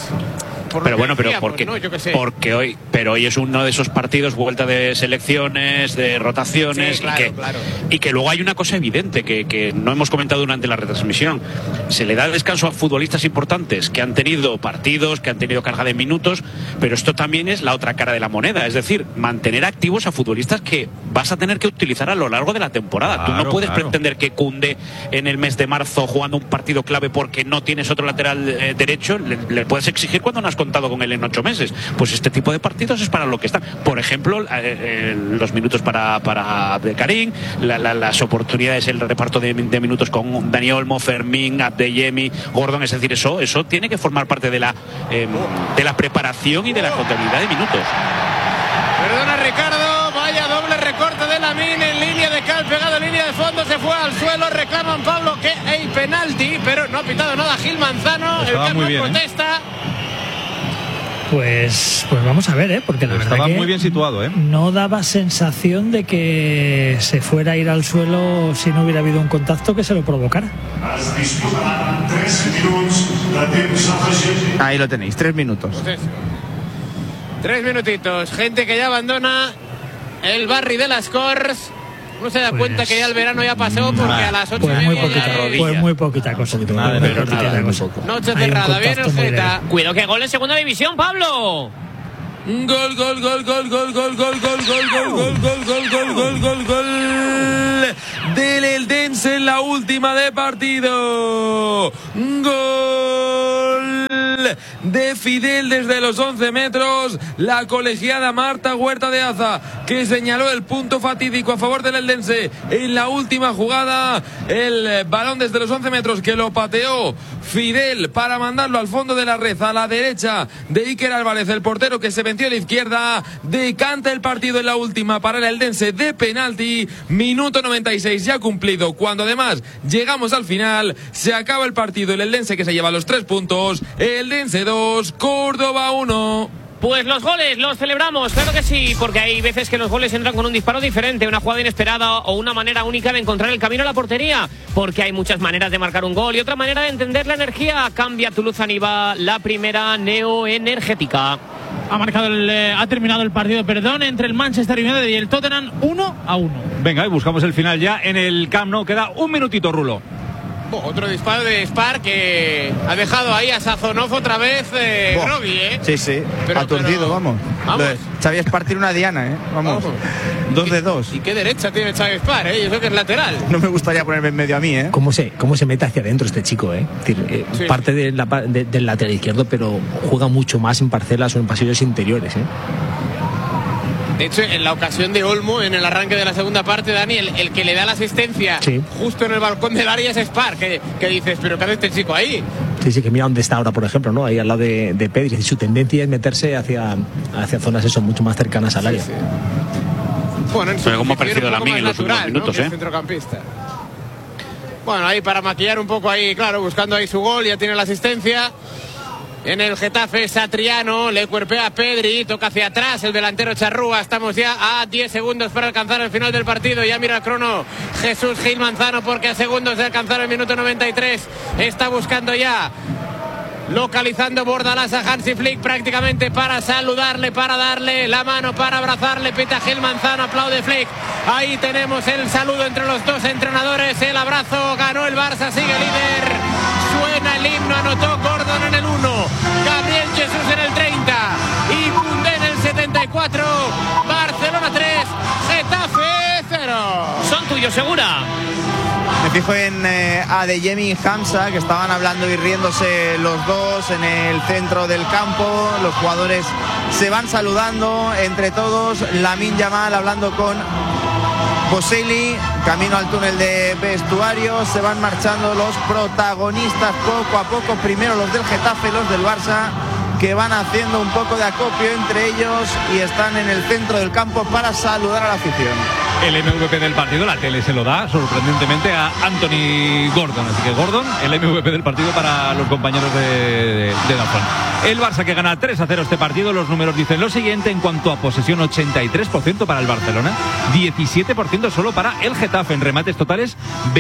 Porque hoy es uno de esos partidos, vuelta de selecciones, de rotaciones, y que luego hay una cosa evidente que no hemos comentado durante la retransmisión. Se le da descanso a futbolistas importantes que han tenido partidos, que han tenido carga de minutos, pero esto también es la otra cara de la moneda, es decir, mantener activos a futbolistas que vas a tener que utilizar a lo largo de la temporada. Tú no puedes pretender que Koundé en el mes de marzo, jugando un partido clave porque no tienes otro lateral derecho, le puedes exigir cuando no has contado con él en 8 meses. Pues este tipo de partidos es para lo que están. Por ejemplo, los minutos para Abdelkarim, las oportunidades, el reparto de minutos con Dani Olmo, Fermín, Abdeyemi, Gordon. Es decir, eso tiene que formar parte de la preparación y de la contabilidad de minutos. Perdona, Ricardo, vaya doble recorte de Lamine en línea de cal, pegado en línea de fondo, se fue al suelo, reclaman Pablo que hay penalti, pero no ha pitado nada Gil Manzano, el que no protesta. Pues vamos a ver, porque la verdad estaba que muy bien situado, no daba sensación de que se fuera a ir al suelo si no hubiera habido un contacto que se lo provocara. Ahí lo tenéis, 3 minutos. 3 minutitos, gente que ya abandona el barri de las Corts. No se da cuenta que ya el verano ya pasó, porque a las 8 muy poquita cosa. Noche cerrada, viene el Geta. Cuidado que gol en segunda división, Pablo. Gol del Eldense en la última de partido. Gol de Fidel desde los 11 metros. La colegiada Marta Huerta de Aza, que señaló el punto fatídico a favor del Eldense en la última jugada. El balón desde los 11 metros que lo pateó Fidel para mandarlo al fondo de la red, a la derecha de Iker Álvarez, el portero que se venció a la izquierda. Decanta el partido en la última para el Eldense de penalti. Minuto 96 ya cumplido, cuando además llegamos al final. Se acaba el partido, el Eldense que se lleva los 3 puntos. Eldense 2, Córdoba 1. Pues los goles los celebramos, claro que sí, porque hay veces que los goles entran con un disparo diferente, una jugada inesperada o una manera única de encontrar el camino a la portería, porque hay muchas maneras de marcar un gol y otra manera de entender la energía. Cambia Toulouse Aniva, la primera neoenergética. Ha terminado el partido, entre el Manchester United y el Tottenham 1-1. Venga, y buscamos el final ya en el Camp Nou. Queda un minutito, Rulo. Otro disparo de Spar que ha dejado ahí a Sazonov otra vez Robbie, Sí, aturdido, vamos. Xavi Spar tiene una diana, vamos. 2 de 2. ¿Y qué derecha tiene Xavi Spar, y eso que es lateral? No me gustaría ponerme en medio a mí, ¿Cómo se mete hacia adentro este chico, Sí. Parte del lateral izquierdo, pero juega mucho más en parcelas o en pasillos interiores, De hecho, en la ocasión de Olmo, en el arranque de la segunda parte, Dani, el que le da la asistencia justo en el balcón del área es Spar, que dices, pero ¿qué hace este chico ahí? Sí, que mira dónde está ahora, por ejemplo, ¿no? Ahí al lado de Pedri. Y su tendencia es meterse hacia zonas mucho más cercanas al área. Sí. Bueno, pero como ha parecido Lamine en los últimos minutos, ¿no? Centrocampista. Bueno, ahí para maquillar un poco ahí, claro, buscando ahí su gol, ya tiene la asistencia. En el Getafe, Satriano le cuerpea a Pedri, toca hacia atrás el delantero Charrúa. Estamos ya a 10 segundos para alcanzar el final del partido. Ya mira el crono Jesús Gil Manzano, porque a segundos de alcanzar el minuto 93 está buscando ya, localizando Bordalás a Hansi Flick prácticamente para saludarle, para darle la mano, para abrazarle. Pita Gil Manzano, aplaude Flick. Ahí tenemos el saludo entre los dos entrenadores, el abrazo. Ganó el Barça, sigue líder. Suena el himno, anotó Gordon en el 1, Gabriel Jesús en el 30 y Koundé en el 74. Barcelona 3, Getafe 0. Son tuyos, Segura. Me fijo en Adeyemi y Hamza, que estaban hablando y riéndose los dos en el centro del campo. Los jugadores se van saludando entre todos. Lamine Yamal hablando con Boselli, camino al túnel de vestuario. Se van marchando los protagonistas poco a poco. Primero los del Getafe, los del Barça, que van haciendo un poco de acopio entre ellos y están en el centro del campo para saludar a la afición. El MVP del partido, la tele se lo da sorprendentemente a Anthony Gordon. Así que Gordon, el MVP del partido para los compañeros de Dazón. El Barça que gana 3-0 este partido. Los números dicen lo siguiente en cuanto a posesión: 83% para el Barcelona, 17% solo para el Getafe. En remates totales,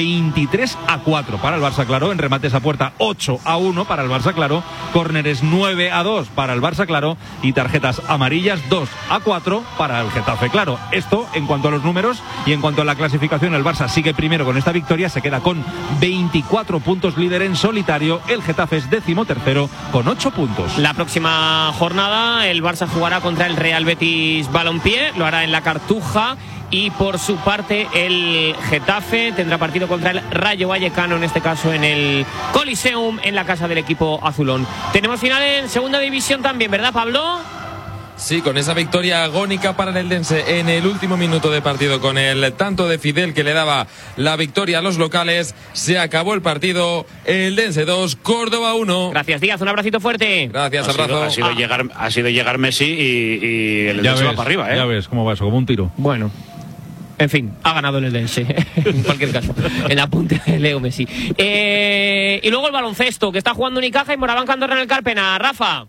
23-4 para el Barça, claro. En remates a puerta, 8-1 para el Barça, claro. Córneres, 9-2 para el Barça, claro. Y tarjetas amarillas, 2-4 para el Getafe, claro. Esto en cuanto a los números. Y en cuanto a la clasificación, el Barça sigue primero con esta victoria, se queda con 24 puntos, líder en solitario. El Getafe es 13º con 8 puntos. La próxima jornada el Barça jugará contra el Real Betis Balompié, lo hará en la Cartuja Y por su parte el Getafe tendrá partido contra el Rayo Vallecano, en este caso en el Coliseum, en la casa del equipo azulón. Tenemos final en segunda división también, ¿verdad, Pablo? Sí, con esa victoria agónica para el Eldense en el último minuto de partido, con el tanto de Fidel que le daba la victoria a los locales, se acabó el partido. Eldense 2, Córdoba 1. Gracias, Díaz, un abracito fuerte. Gracias, abrazo. Ha sido llegar Messi y el Eldense va para arriba, ¿eh? Ya ves cómo va eso, como un tiro. Bueno. En fin, ha ganado el Eldense, en cualquier caso. El apunte de Leo Messi. Y luego el baloncesto, que está jugando Unicaja y Moraván Andorra en el Carpena. Rafa.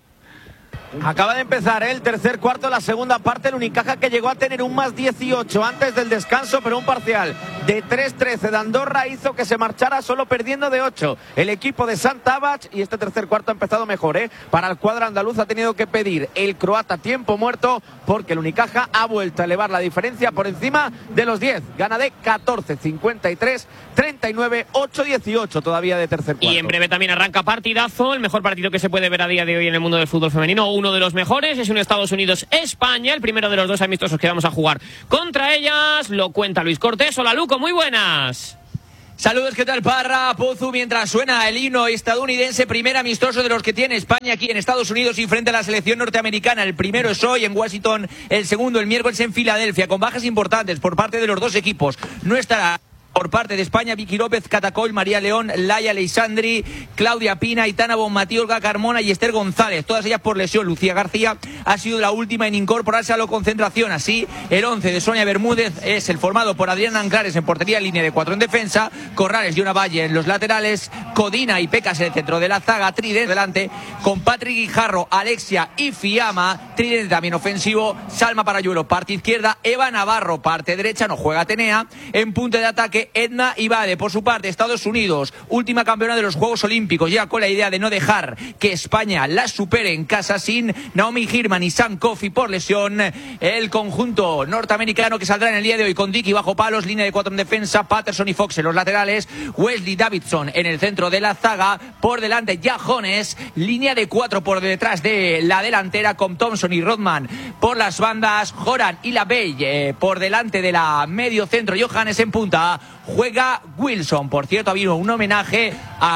Acaba de empezar el tercer cuarto, la segunda parte, el Unicaja que llegó a tener un más 18 antes del descanso, pero un parcial de 3-13 de Andorra hizo que se marchara solo perdiendo de 8 el equipo de Sant Tabach, y este tercer cuarto ha empezado mejor, para el cuadro andaluz ha tenido que pedir el croata tiempo muerto, porque el Unicaja ha vuelto a elevar la diferencia por encima de los 10, gana de 14, 53, 39, 8, 18 todavía de tercer cuarto. Y en breve también arranca partidazo, el mejor partido que se puede ver a día de hoy en el mundo del fútbol femenino, uno de los mejores, es un Estados Unidos-España, el primero de los dos amistosos que vamos a jugar contra ellas, lo cuenta Luis Cortés. Hola, Luco, muy buenas. Saludos, ¿qué tal, Parra? Pozu, mientras suena el himno estadounidense, primer amistoso de los que tiene España aquí en Estados Unidos y frente a la selección norteamericana. El primero es hoy en Washington, el segundo el miércoles en Filadelfia, con bajas importantes por parte de los dos equipos. No estará por parte de España Vicky López, Catacoll, María León, Laia Leisandri, Claudia Pina, Aitana Bonmatí, Olga Carmona y Esther González, todas ellas por lesión. Lucía García ha sido la última en incorporarse a la concentración. Así, el 11 de Sonia Bermúdez es el formado por Adriana Anclares en portería, línea de 4 en defensa, Corrales y Ona Valle en los laterales, Codina y Pecas en el centro de la zaga, tridente delante con Patrick Guijarro, Alexia y Fiamma, tridente también ofensivo, Salma Parayuelo parte izquierda, Eva Navarro parte derecha, no juega Atenea, en punto de ataque Edna Ibade. Por su parte, Estados Unidos, última campeona de los Juegos Olímpicos, ya con la idea de no dejar que España la supere en casa sin Naomi Girman y Sam Coffey por lesión. El conjunto norteamericano que saldrá en el día de hoy con Dicky bajo palos, línea de 4 en defensa, Patterson y Fox en los laterales, Wesley Davidson en el centro de la zaga, por delante Jones, línea de 4 por detrás de la delantera con Thompson y Rodman por las bandas, Joran y Labelle por delante de la medio centro, Johannes en punta, juega Wilson. Por cierto, ha habido un homenaje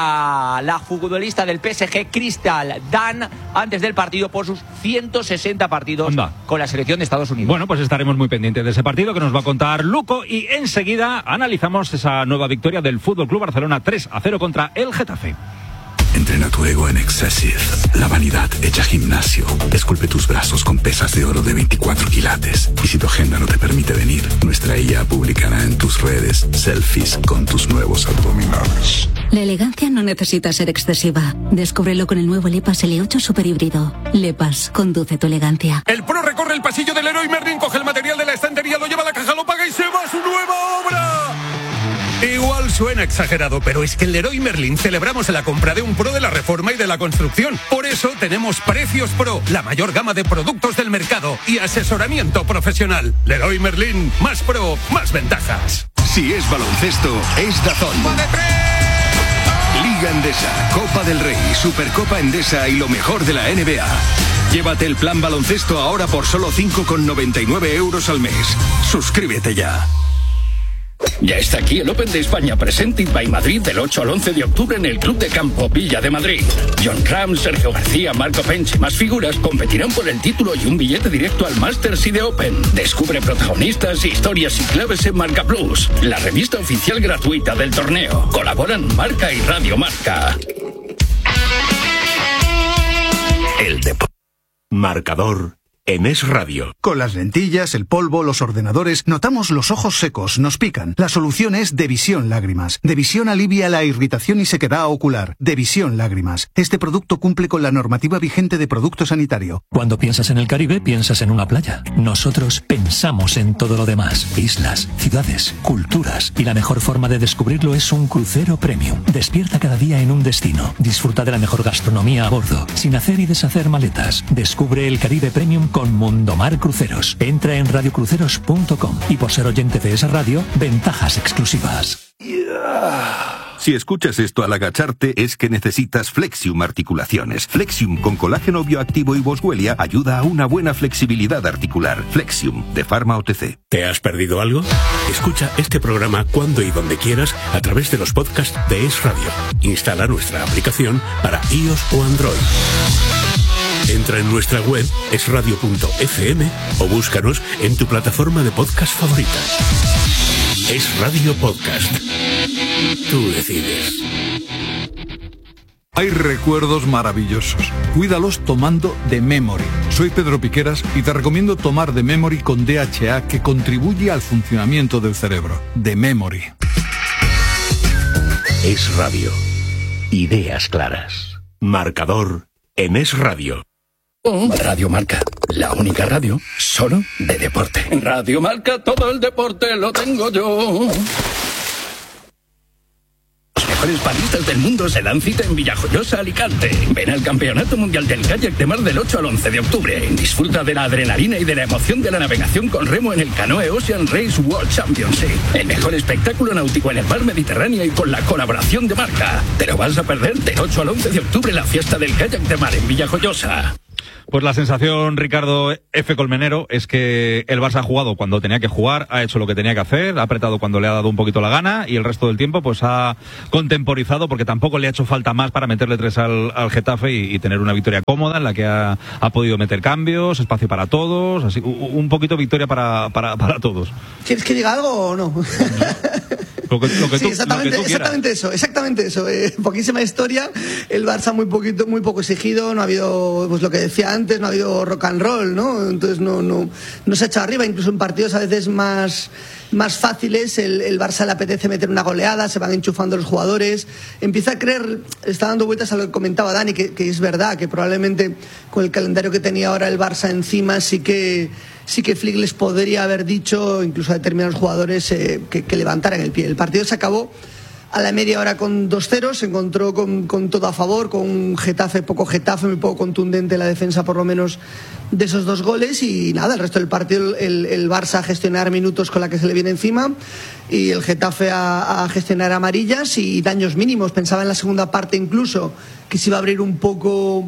a la futbolista del PSG, Crystal Dunn, antes del partido por sus 160 partidos con la selección de Estados Unidos. Bueno, pues estaremos muy pendientes de ese partido que nos va a contar Luco, y enseguida analizamos esa nueva victoria del Fútbol Club Barcelona 3-0 contra el Getafe. Entrena tu ego en Excessive. La vanidad hecha gimnasio. Esculpe tus brazos con pesas de oro de 24 quilates. Y si tu agenda no te permite venir, nuestra IA publicará en tus redes selfies con tus nuevos abdominales. La elegancia no necesita ser excesiva. Descúbrelo con el nuevo Lepas L8 Super Híbrido. Lepas, conduce tu elegancia. El pro recorre el pasillo del Leroy Merlin, coge el material de la estantería, lo lleva a la caja, lo paga y se va a su nueva obra. Igual suena exagerado, pero es que en Leroy Merlin celebramos la compra de un pro de la reforma y de la construcción. Por eso tenemos Precios Pro, la mayor gama de productos del mercado y asesoramiento profesional. Leroy Merlin, más pro, más ventajas. Si es baloncesto, es DAZN. Liga Endesa, Copa del Rey, Supercopa Endesa y lo mejor de la NBA. Llévate el plan baloncesto ahora por solo 5,99 € al mes. Suscríbete ya. Ya está aquí el Open de España Presented by Madrid del 8 al 11 de octubre en el Club de Campo Villa de Madrid. John Ram, Sergio García, Marco Pench y más figuras competirán por el título y un billete directo al Masters y de Open. Descubre protagonistas, historias y claves en Marca Plus, la revista oficial gratuita del torneo. Colaboran Marca y Radio Marca. El deporte. Marcador. En Es Radio. Con las lentillas, el polvo, los ordenadores, notamos los ojos secos, nos pican. La solución es Devisión Lágrimas. Devisión alivia la irritación y sequedad ocular. Devisión Lágrimas. Este producto cumple con la normativa vigente de producto sanitario. Cuando piensas en el Caribe, piensas en una playa. Nosotros pensamos en todo lo demás. Islas, ciudades, culturas. Y la mejor forma de descubrirlo es un crucero premium. Despierta cada día en un destino. Disfruta de la mejor gastronomía a bordo, sin hacer y deshacer maletas. Descubre el Caribe Premium con Mundomar Cruceros. Entra en radiocruceros.com y por ser oyente de esa radio, ventajas exclusivas. Si escuchas esto al agacharte es que necesitas Flexium Articulaciones. Flexium con colágeno bioactivo y Boswellia ayuda a una buena flexibilidad articular. Flexium, de Pharma OTC. ¿Te has perdido algo? Escucha este programa cuando y donde quieras a través de los podcasts de Es Radio. Instala nuestra aplicación para iOS o Android. Entra en nuestra web esradio.fm o búscanos en tu plataforma de podcast favorita. Es Radio Podcast. Tú decides. Hay recuerdos maravillosos. Cuídalos tomando The Memory. Soy Pedro Piqueras y te recomiendo tomar The Memory con DHA, que contribuye al funcionamiento del cerebro. The Memory. Es Radio. Ideas claras. Marcador en Es Radio. Radio Marca, la única radio solo de deporte. Radio Marca, todo el deporte lo tengo yo. Los mejores paddistas del mundo se dan cita en Villajoyosa, Alicante. Ven al Campeonato Mundial del Kayak de Mar del 8 al 11 de octubre. Disfruta de la adrenalina y de la emoción de la navegación con remo en el Canoe Ocean Race World Championship. El mejor espectáculo náutico en el mar Mediterráneo y con la colaboración de Marca. Te lo vas a perder del 8 al 11 de octubre, la fiesta del kayak de mar en Villajoyosa. Pues la sensación, Ricardo F. Colmenero, es que el Barça ha jugado cuando tenía que jugar, ha hecho lo que tenía que hacer, ha apretado cuando le ha dado un poquito la gana y el resto del tiempo pues ha contemporizado, porque tampoco le ha hecho falta más para meterle 3 al Getafe y tener una victoria cómoda en la que ha podido meter cambios, espacio para todos, así un poquito victoria para todos. ¿Quieres que diga algo o no? Lo que sí, tú exactamente eso. Poquísima historia, el Barça muy poco exigido, no ha habido, pues lo que decía antes, no ha habido rock and roll, ¿no? Entonces no se ha echado arriba, incluso en partidos a veces más fáciles, el Barça le apetece meter una goleada, se van enchufando los jugadores, empieza a creer, está dando vueltas a lo que comentaba Dani, que es verdad, que probablemente con el calendario que tenía ahora el Barça encima sí que Flick les podría haber dicho, incluso a determinados jugadores, que levantaran el pie. El partido se acabó a la media hora con 2-0, se encontró con todo a favor, con un Getafe, muy poco contundente la defensa por lo menos de esos 2 goles, y nada, el resto del partido el Barça a gestionar minutos con la que se le viene encima y el Getafe a gestionar amarillas y daños mínimos. Pensaba en la segunda parte incluso que se iba a abrir un poco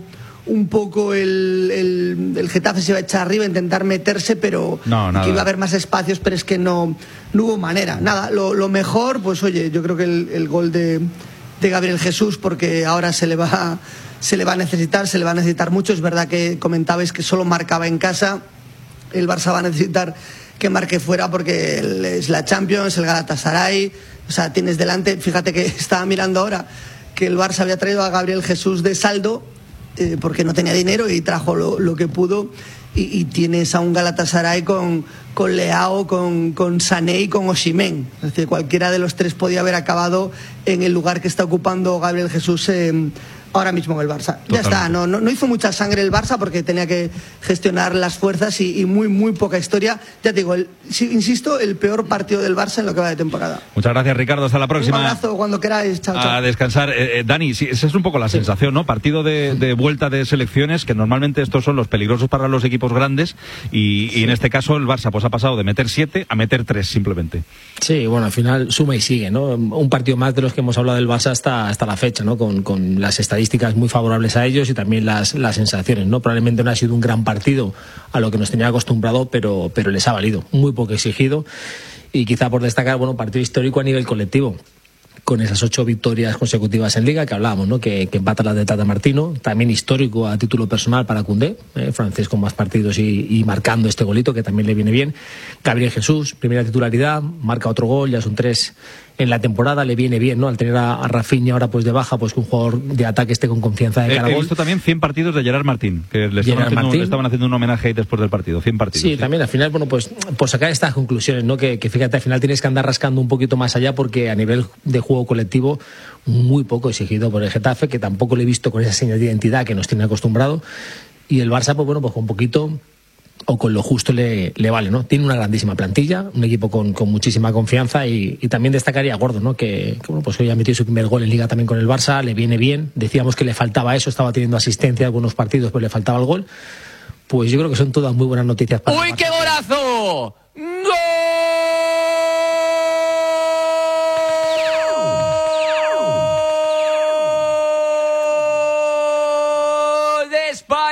el Getafe, se iba a echar arriba, intentar meterse, pero que iba a haber más espacios, pero es que no hubo manera. Nada, lo mejor, pues oye, yo creo que el gol de Gabriel Jesús, porque ahora se le va a necesitar mucho. Es verdad que comentabais que solo marcaba en casa, el Barça va a necesitar que marque fuera porque es la Champions, el Galatasaray, o sea, tienes delante, fíjate que estaba mirando ahora que el Barça había traído a Gabriel Jesús de saldo, porque no tenía dinero y trajo lo que pudo, y tienes a un Galatasaray con Leao, con Sané y con Osimhen. Es decir, cualquiera de los 3 podía haber acabado en el lugar que está ocupando Gabriel Jesús ahora mismo en el Barça. Totalmente. Ya está, no hizo mucha sangre el Barça porque tenía que gestionar las fuerzas y muy poca historia. Ya te digo, insisto, el peor partido del Barça en lo que va de temporada. Muchas gracias, Ricardo, hasta la próxima. Un abrazo cuando queráis, chao. A descansar. Dani, sí, esa es un poco la sensación, ¿no? Partido de vuelta de selecciones, que normalmente estos son los peligrosos para los equipos grandes y en este caso el Barça pues ha pasado de meter 7 a meter 3 simplemente. Sí, bueno, al final suma y sigue, ¿no? Un partido más de los que hemos hablado del Barça hasta la fecha, ¿no? Con las estadísticas muy favorables a ellos y también las sensaciones, ¿no? Probablemente no ha sido un gran partido a lo que nos tenía acostumbrado, pero les ha valido, muy poco exigido, y quizá por destacar, bueno, partido histórico a nivel colectivo, con esas 8 victorias consecutivas en Liga que hablábamos, ¿no? Que empata la de Tata Martino, también histórico a título personal para Koundé, francés con más partidos y marcando este golito que también le viene bien. Gabriel Jesús, primera titularidad, marca otro gol, ya son 3 en la temporada, le viene bien, ¿no? Al tener a Rafinha ahora pues de baja, pues que un jugador de ataque esté con confianza de cara a gol. He visto también 100 partidos de Gerard Martín, que le estaban haciendo un homenaje ahí después del partido, 100 partidos. Sí, también al final, bueno, pues por sacar estas conclusiones, ¿no? Que fíjate, al final tienes que andar rascando un poquito más allá porque a nivel de juego colectivo muy poco exigido por el Getafe, que tampoco le he visto con esa señal de identidad que nos tiene acostumbrado, y el Barça, pues bueno, pues con un poquito o con lo justo le vale, ¿no? Tiene una grandísima plantilla, un equipo con muchísima confianza y también destacaría a Gordo, ¿no? Que bueno, pues hoy ha metido su primer gol en Liga también con el Barça, le viene bien. Decíamos que le faltaba eso, estaba teniendo asistencia en algunos partidos, pero le faltaba el gol. Pues yo creo que son todas muy buenas noticias para ¡Uy, qué golazo! ¡Gol!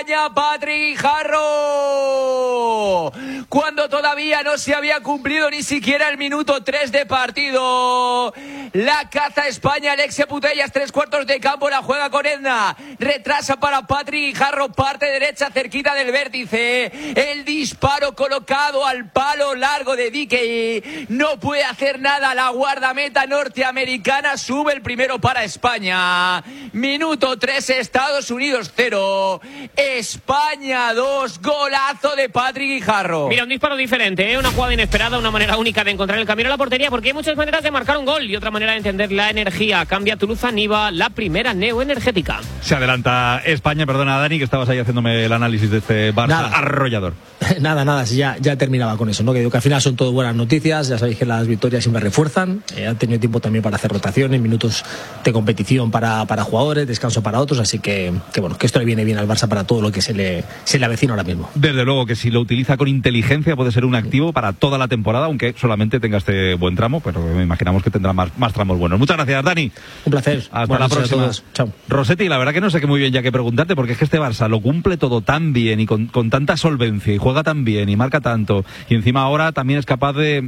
España, Patrick Guijarro. Cuando todavía no se había cumplido ni siquiera el minuto 3 de partido. La caza España, Alexia Putellas, 3/4 de campo, la juega con Edna. Retrasa para Patrick Guijarro, parte derecha cerquita del vértice. El disparo colocado al palo largo de Dickey. No puede hacer nada la guardameta norteamericana. Sube el primero para España. Minuto 3, Estados Unidos 0. España 2. Golazo de Patrick Guijarro. Mira, un disparo diferente, una jugada inesperada, una manera única de encontrar el camino a la portería, porque hay muchas maneras de marcar un gol y otra manera de entender la energía. Cambia Toulouse Niva, la primera neoenergética. Se adelanta España, perdona Dani, que estabas ahí haciéndome el análisis de este Barça arrollador. Nada, si ya terminaba con eso, ¿no? Que digo que al final son todo buenas noticias, ya sabéis que las victorias siempre refuerzan, han tenido tiempo también para hacer rotaciones, minutos de competición para jugadores, descanso para otros, así que bueno, que esto le viene bien al Barça para todo lo que se le avecina ahora mismo. Desde luego que si lo utiliza con inteligencia puede ser un activo para toda la temporada, aunque solamente tenga este buen tramo, pero me imaginamos que tendrá más tramos buenos. Muchas gracias, Dani. Un placer. Hasta la próxima. Chao. Rossetti, la verdad que no sé qué muy bien ya que preguntarte, porque es que este Barça lo cumple todo tan bien y con tanta solvencia y juega tan bien y marca tanto, y encima ahora también es capaz no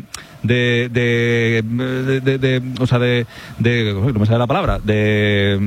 me sale la palabra, de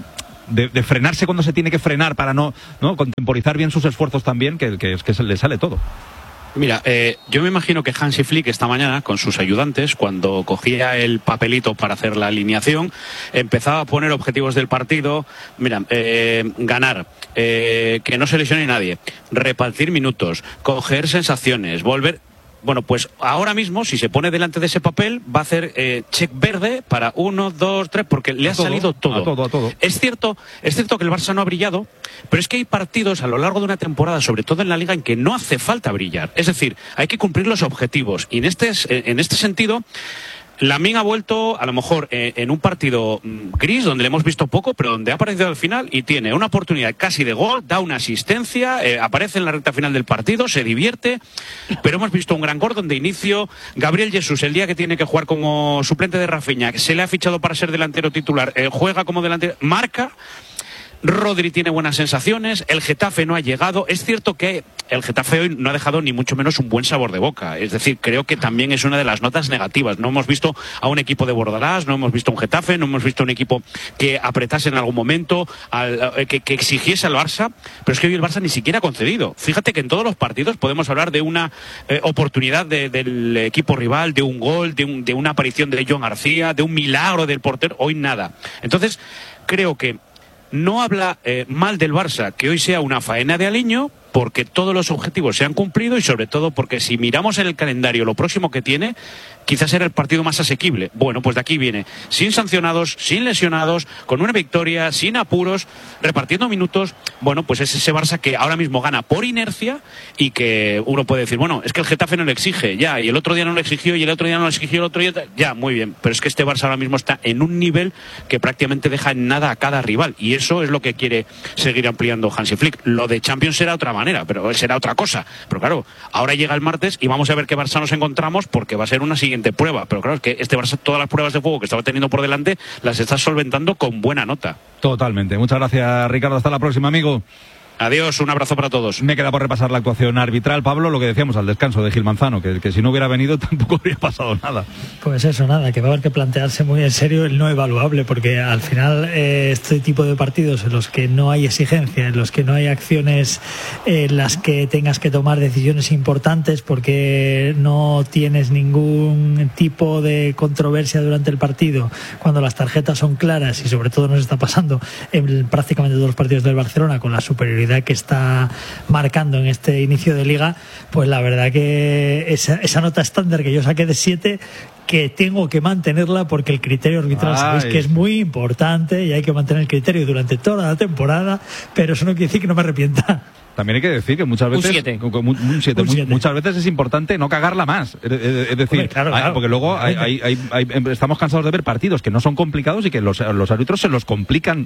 frenarse cuando se tiene que frenar para no contemporizar bien sus esfuerzos también, que es que se le sale todo. Mira, yo me imagino que Hansi Flick esta mañana con sus ayudantes, cuando cogía el papelito para hacer la alineación, empezaba a poner objetivos del partido. Mira, ganar, que no se lesione nadie, repartir minutos, coger sensaciones, volver. Bueno, pues ahora mismo, si se pone delante de ese papel, va a hacer check verde para 1, 2, 3, porque le ha salido todo. A todo. Es cierto que el Barça no ha brillado, pero es que hay partidos a lo largo de una temporada, sobre todo en la Liga, en que no hace falta brillar. Es decir, hay que cumplir los objetivos. Y en este sentido, Lamine ha vuelto, a lo mejor, en un partido gris, donde le hemos visto poco, pero donde ha aparecido al final y tiene una oportunidad casi de gol, da una asistencia, aparece en la recta final del partido, se divierte, pero hemos visto un gran gol donde inicio. Gabriel Jesús, el día que tiene que jugar como suplente de Rafinha, se le ha fichado para ser delantero titular, juega como delantero, marca. Rodri tiene buenas sensaciones, el Getafe no ha llegado. Es cierto que el Getafe hoy no ha dejado ni mucho menos un buen sabor de boca. Es decir, creo que también es una de las notas negativas. No hemos visto a un equipo de Bordalás, no hemos visto un Getafe, no hemos visto un equipo que apretase en algún momento, que exigiese al Barça, pero es que hoy el Barça ni siquiera ha concedido. Fíjate que en todos los partidos podemos hablar de una oportunidad del equipo rival, de un gol, de una aparición de John García, de un milagro del portero. Hoy nada. Entonces, creo que no habla mal del Barça que hoy sea una faena de aliño, porque todos los objetivos se han cumplido y sobre todo porque si miramos en el calendario lo próximo que tiene, quizás era el partido más asequible. Bueno, pues de aquí viene, sin sancionados, sin lesionados, con una victoria, sin apuros, repartiendo minutos. Bueno, pues es ese Barça que ahora mismo gana por inercia y que uno puede decir, bueno, es que el Getafe no lo exige, ya, y el otro día no lo exigió, y el otro día no lo exigió, el otro día, ya, muy bien, pero es que este Barça ahora mismo está en un nivel que prácticamente deja en nada a cada rival, y eso es lo que quiere seguir ampliando Hansi Flick. Lo de Champions será otra manera, pero será otra cosa, pero claro, ahora llega el martes y vamos a ver qué Barça nos encontramos, porque va a ser una siguiente prueba, pero claro, es que este Barça todas las pruebas de fuego que estaba teniendo por delante las está solventando con buena nota. Totalmente. Muchas gracias, Ricardo. Hasta la próxima, amigo. Adiós, un abrazo para todos. Me queda por repasar la actuación arbitral, Pablo, lo que decíamos al descanso de Gil Manzano, que si no hubiera venido tampoco habría pasado nada. Pues eso, nada, que va a haber que plantearse muy en serio el no evaluable, porque al final este tipo de partidos en los que no hay exigencia, en los que no hay acciones en las que tengas que tomar decisiones importantes porque no tienes ningún tipo de controversia durante el partido, cuando las tarjetas son claras, y sobre todo nos está pasando en prácticamente todos los partidos del Barcelona con la superioridad que está marcando en este inicio de liga, pues la verdad que esa nota estándar que yo saqué de 7, que tengo que mantenerla porque el criterio arbitral sabéis que es muy importante y hay que mantener el criterio durante toda la temporada, pero eso no quiere decir que no me arrepienta. También hay que decir que muchas veces un 7. Muchas veces es importante no cagarla más. Es decir, claro. Porque luego estamos cansados de ver partidos que no son complicados y que los árbitros se los complican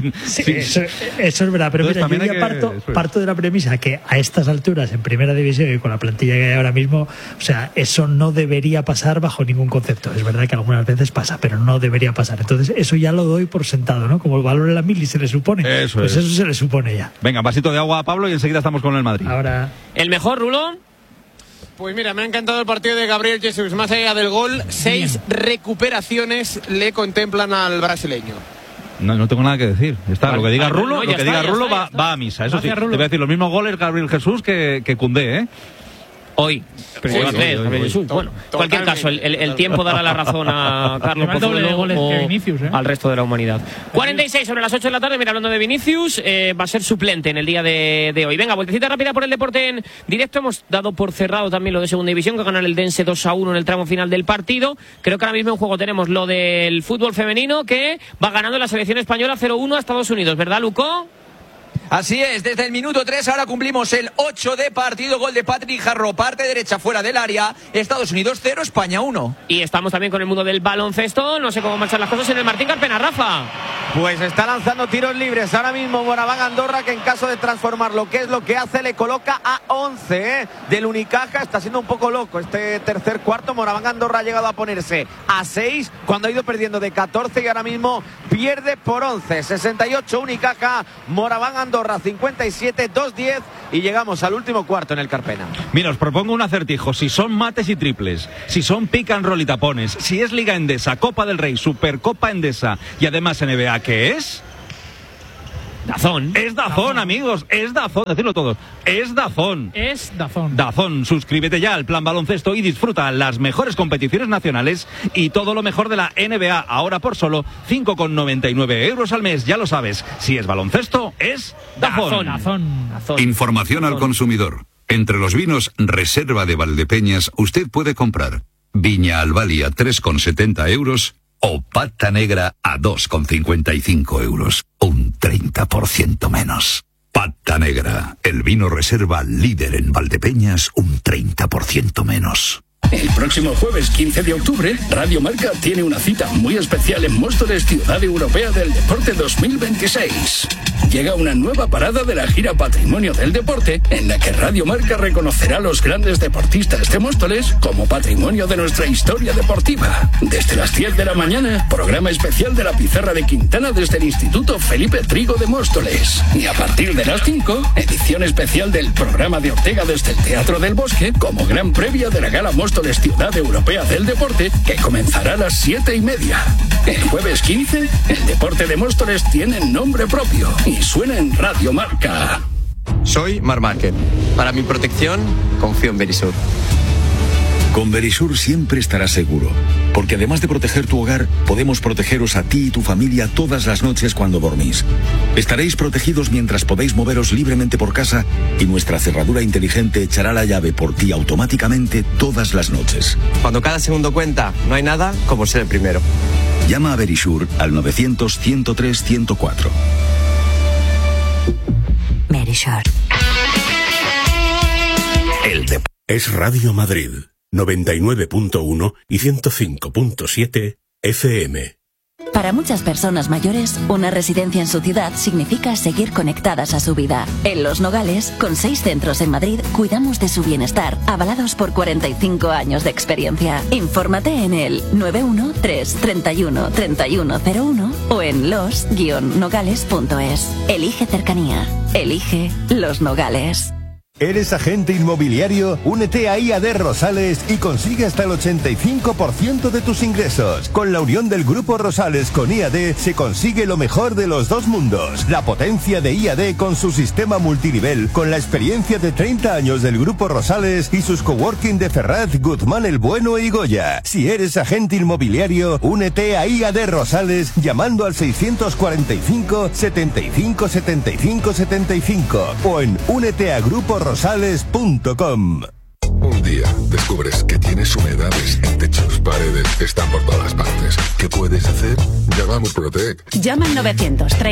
eso es verdad, pero mira, yo ya parto de la premisa que a estas alturas en primera división y con la plantilla que hay ahora mismo, o sea, eso no debería pasar bajo ningún ningún concepto. Es verdad que algunas veces pasa, pero no debería pasar. Entonces eso ya lo doy por sentado, ¿no? Como el valor en la mili se le supone. Eso se le supone ya. Venga, vasito de agua a Pablo y enseguida estamos con el Madrid. Ahora. ¿El mejor, Rulo? Pues mira, me ha encantado el partido de Gabriel Jesús. Más allá del gol, 6 recuperaciones le contemplan al brasileño. No tengo nada que decir. Lo que diga Rulo, está. Va a misa. Eso sí, te voy a decir los mismos goles Gabriel Jesús que Koundé, ¿eh? Hoy. Pero lleva 3, Gabriel Jesús. Bueno, en cualquier caso, el tiempo dará la razón a Carlos Pozuelo o al resto de la humanidad. 46 sobre las 8 de la tarde. Mira, hablando de Vinicius, va a ser suplente en el día de hoy. Venga, vueltecita rápida por el deporte en directo. Hemos dado por cerrado también lo de segunda división, que gana el Dense 2-1 en el tramo final del partido. Creo que ahora mismo en juego tenemos lo del fútbol femenino, que va ganando la selección española 0-1 a Estados Unidos, ¿verdad, Luco? Así es, desde el minuto 3 ahora cumplimos el 8 de partido, gol de Patrick Jarro, parte derecha fuera del área, Estados Unidos 0, España 1. Y estamos también con el mundo del baloncesto, no sé cómo marchan las cosas en el Martín Carpena, Rafa. Pues está lanzando tiros libres ahora mismo Moraván Andorra, que en caso de transformar lo que es lo que hace, le coloca a 11 del Unicaja. Está siendo un poco loco este tercer cuarto. Moraván Andorra ha llegado a ponerse a 6 cuando ha ido perdiendo de 14 y ahora mismo pierde por 11. 68 Unicaja, Moraván Andorra 57, 2-10 y llegamos al último cuarto en el Carpena. Mira, os propongo un acertijo. Si son mates y triples, si son pick and roll y tapones, si es Liga Endesa, Copa del Rey, Supercopa Endesa y además NBA, ¿qué es? Dazón. Es Dazón, amigos, es Dazón, decirlo todo. Es Dazón. Es Dazón. Dazón, suscríbete ya al Plan Baloncesto y disfruta las mejores competiciones nacionales y todo lo mejor de la NBA, ahora por solo 5,99 euros al mes. Ya lo sabes, si es baloncesto, es Dazón. Dazón. Información al consumidor. Entre los vinos Reserva de Valdepeñas, usted puede comprar Viña Albali a 3,70 euros o Pata Negra a 2,55 euros. Un 30% menos. Pata Negra, el vino reserva líder en Valdepeñas, un 30% menos. El próximo jueves 15 de octubre, Radio Marca tiene una cita muy especial en Móstoles, Ciudad Europea del Deporte 2026. Llega una nueva parada de la gira Patrimonio del Deporte, en la que Radio Marca reconocerá a los grandes deportistas de Móstoles como patrimonio de nuestra historia deportiva. Desde las 10 de la mañana, programa especial de la Pizarra de Quintana desde el Instituto Felipe Trigo de Móstoles. Y a partir de las 5, edición especial del programa de Ortega desde el Teatro del Bosque, como gran previa de la Gala Móstoles Ciudad Europea del Deporte, que comenzará a las 7:30. El jueves 15, el deporte de Móstoles tiene nombre propio y suena en Radio Marca. Soy Marc Márquez. Para mi protección, confío en Verisur. Con Verisur siempre estarás seguro, porque además de proteger tu hogar, podemos protegeros a ti y tu familia todas las noches cuando dormís. Estaréis protegidos mientras podéis moveros libremente por casa y nuestra cerradura inteligente echará la llave por ti automáticamente todas las noches. Cuando cada segundo cuenta, no hay nada como ser el primero. Llama a Verisur al 900-103-104. Verisur. Es Radio Madrid. 99.1 y 105.7 FM. Para muchas personas mayores, una residencia en su ciudad significa seguir conectadas a su vida. En Los Nogales, con 6 centros en Madrid, cuidamos de su bienestar, avalados por 45 años de experiencia. Infórmate en el 913 31 3101 o en los-nogales.es. Elige cercanía. Elige Los Nogales. ¿Eres agente inmobiliario? Únete a IAD Rosales y consigue hasta el 85% de tus ingresos. Con la unión del Grupo Rosales con IAD se consigue lo mejor de los dos mundos. La potencia de IAD con su sistema multinivel, con la experiencia de 30 años del Grupo Rosales y sus coworking de Ferraz, Guzmán el Bueno y Goya. Si eres agente inmobiliario, únete a IAD Rosales llamando al 645 75 75 75 o en úneteaGrupoRosales.com. Un día descubres que tienes humedades en techos, paredes, están por todas partes. ¿Qué puedes hacer? Llamamos Protec. Llama al 930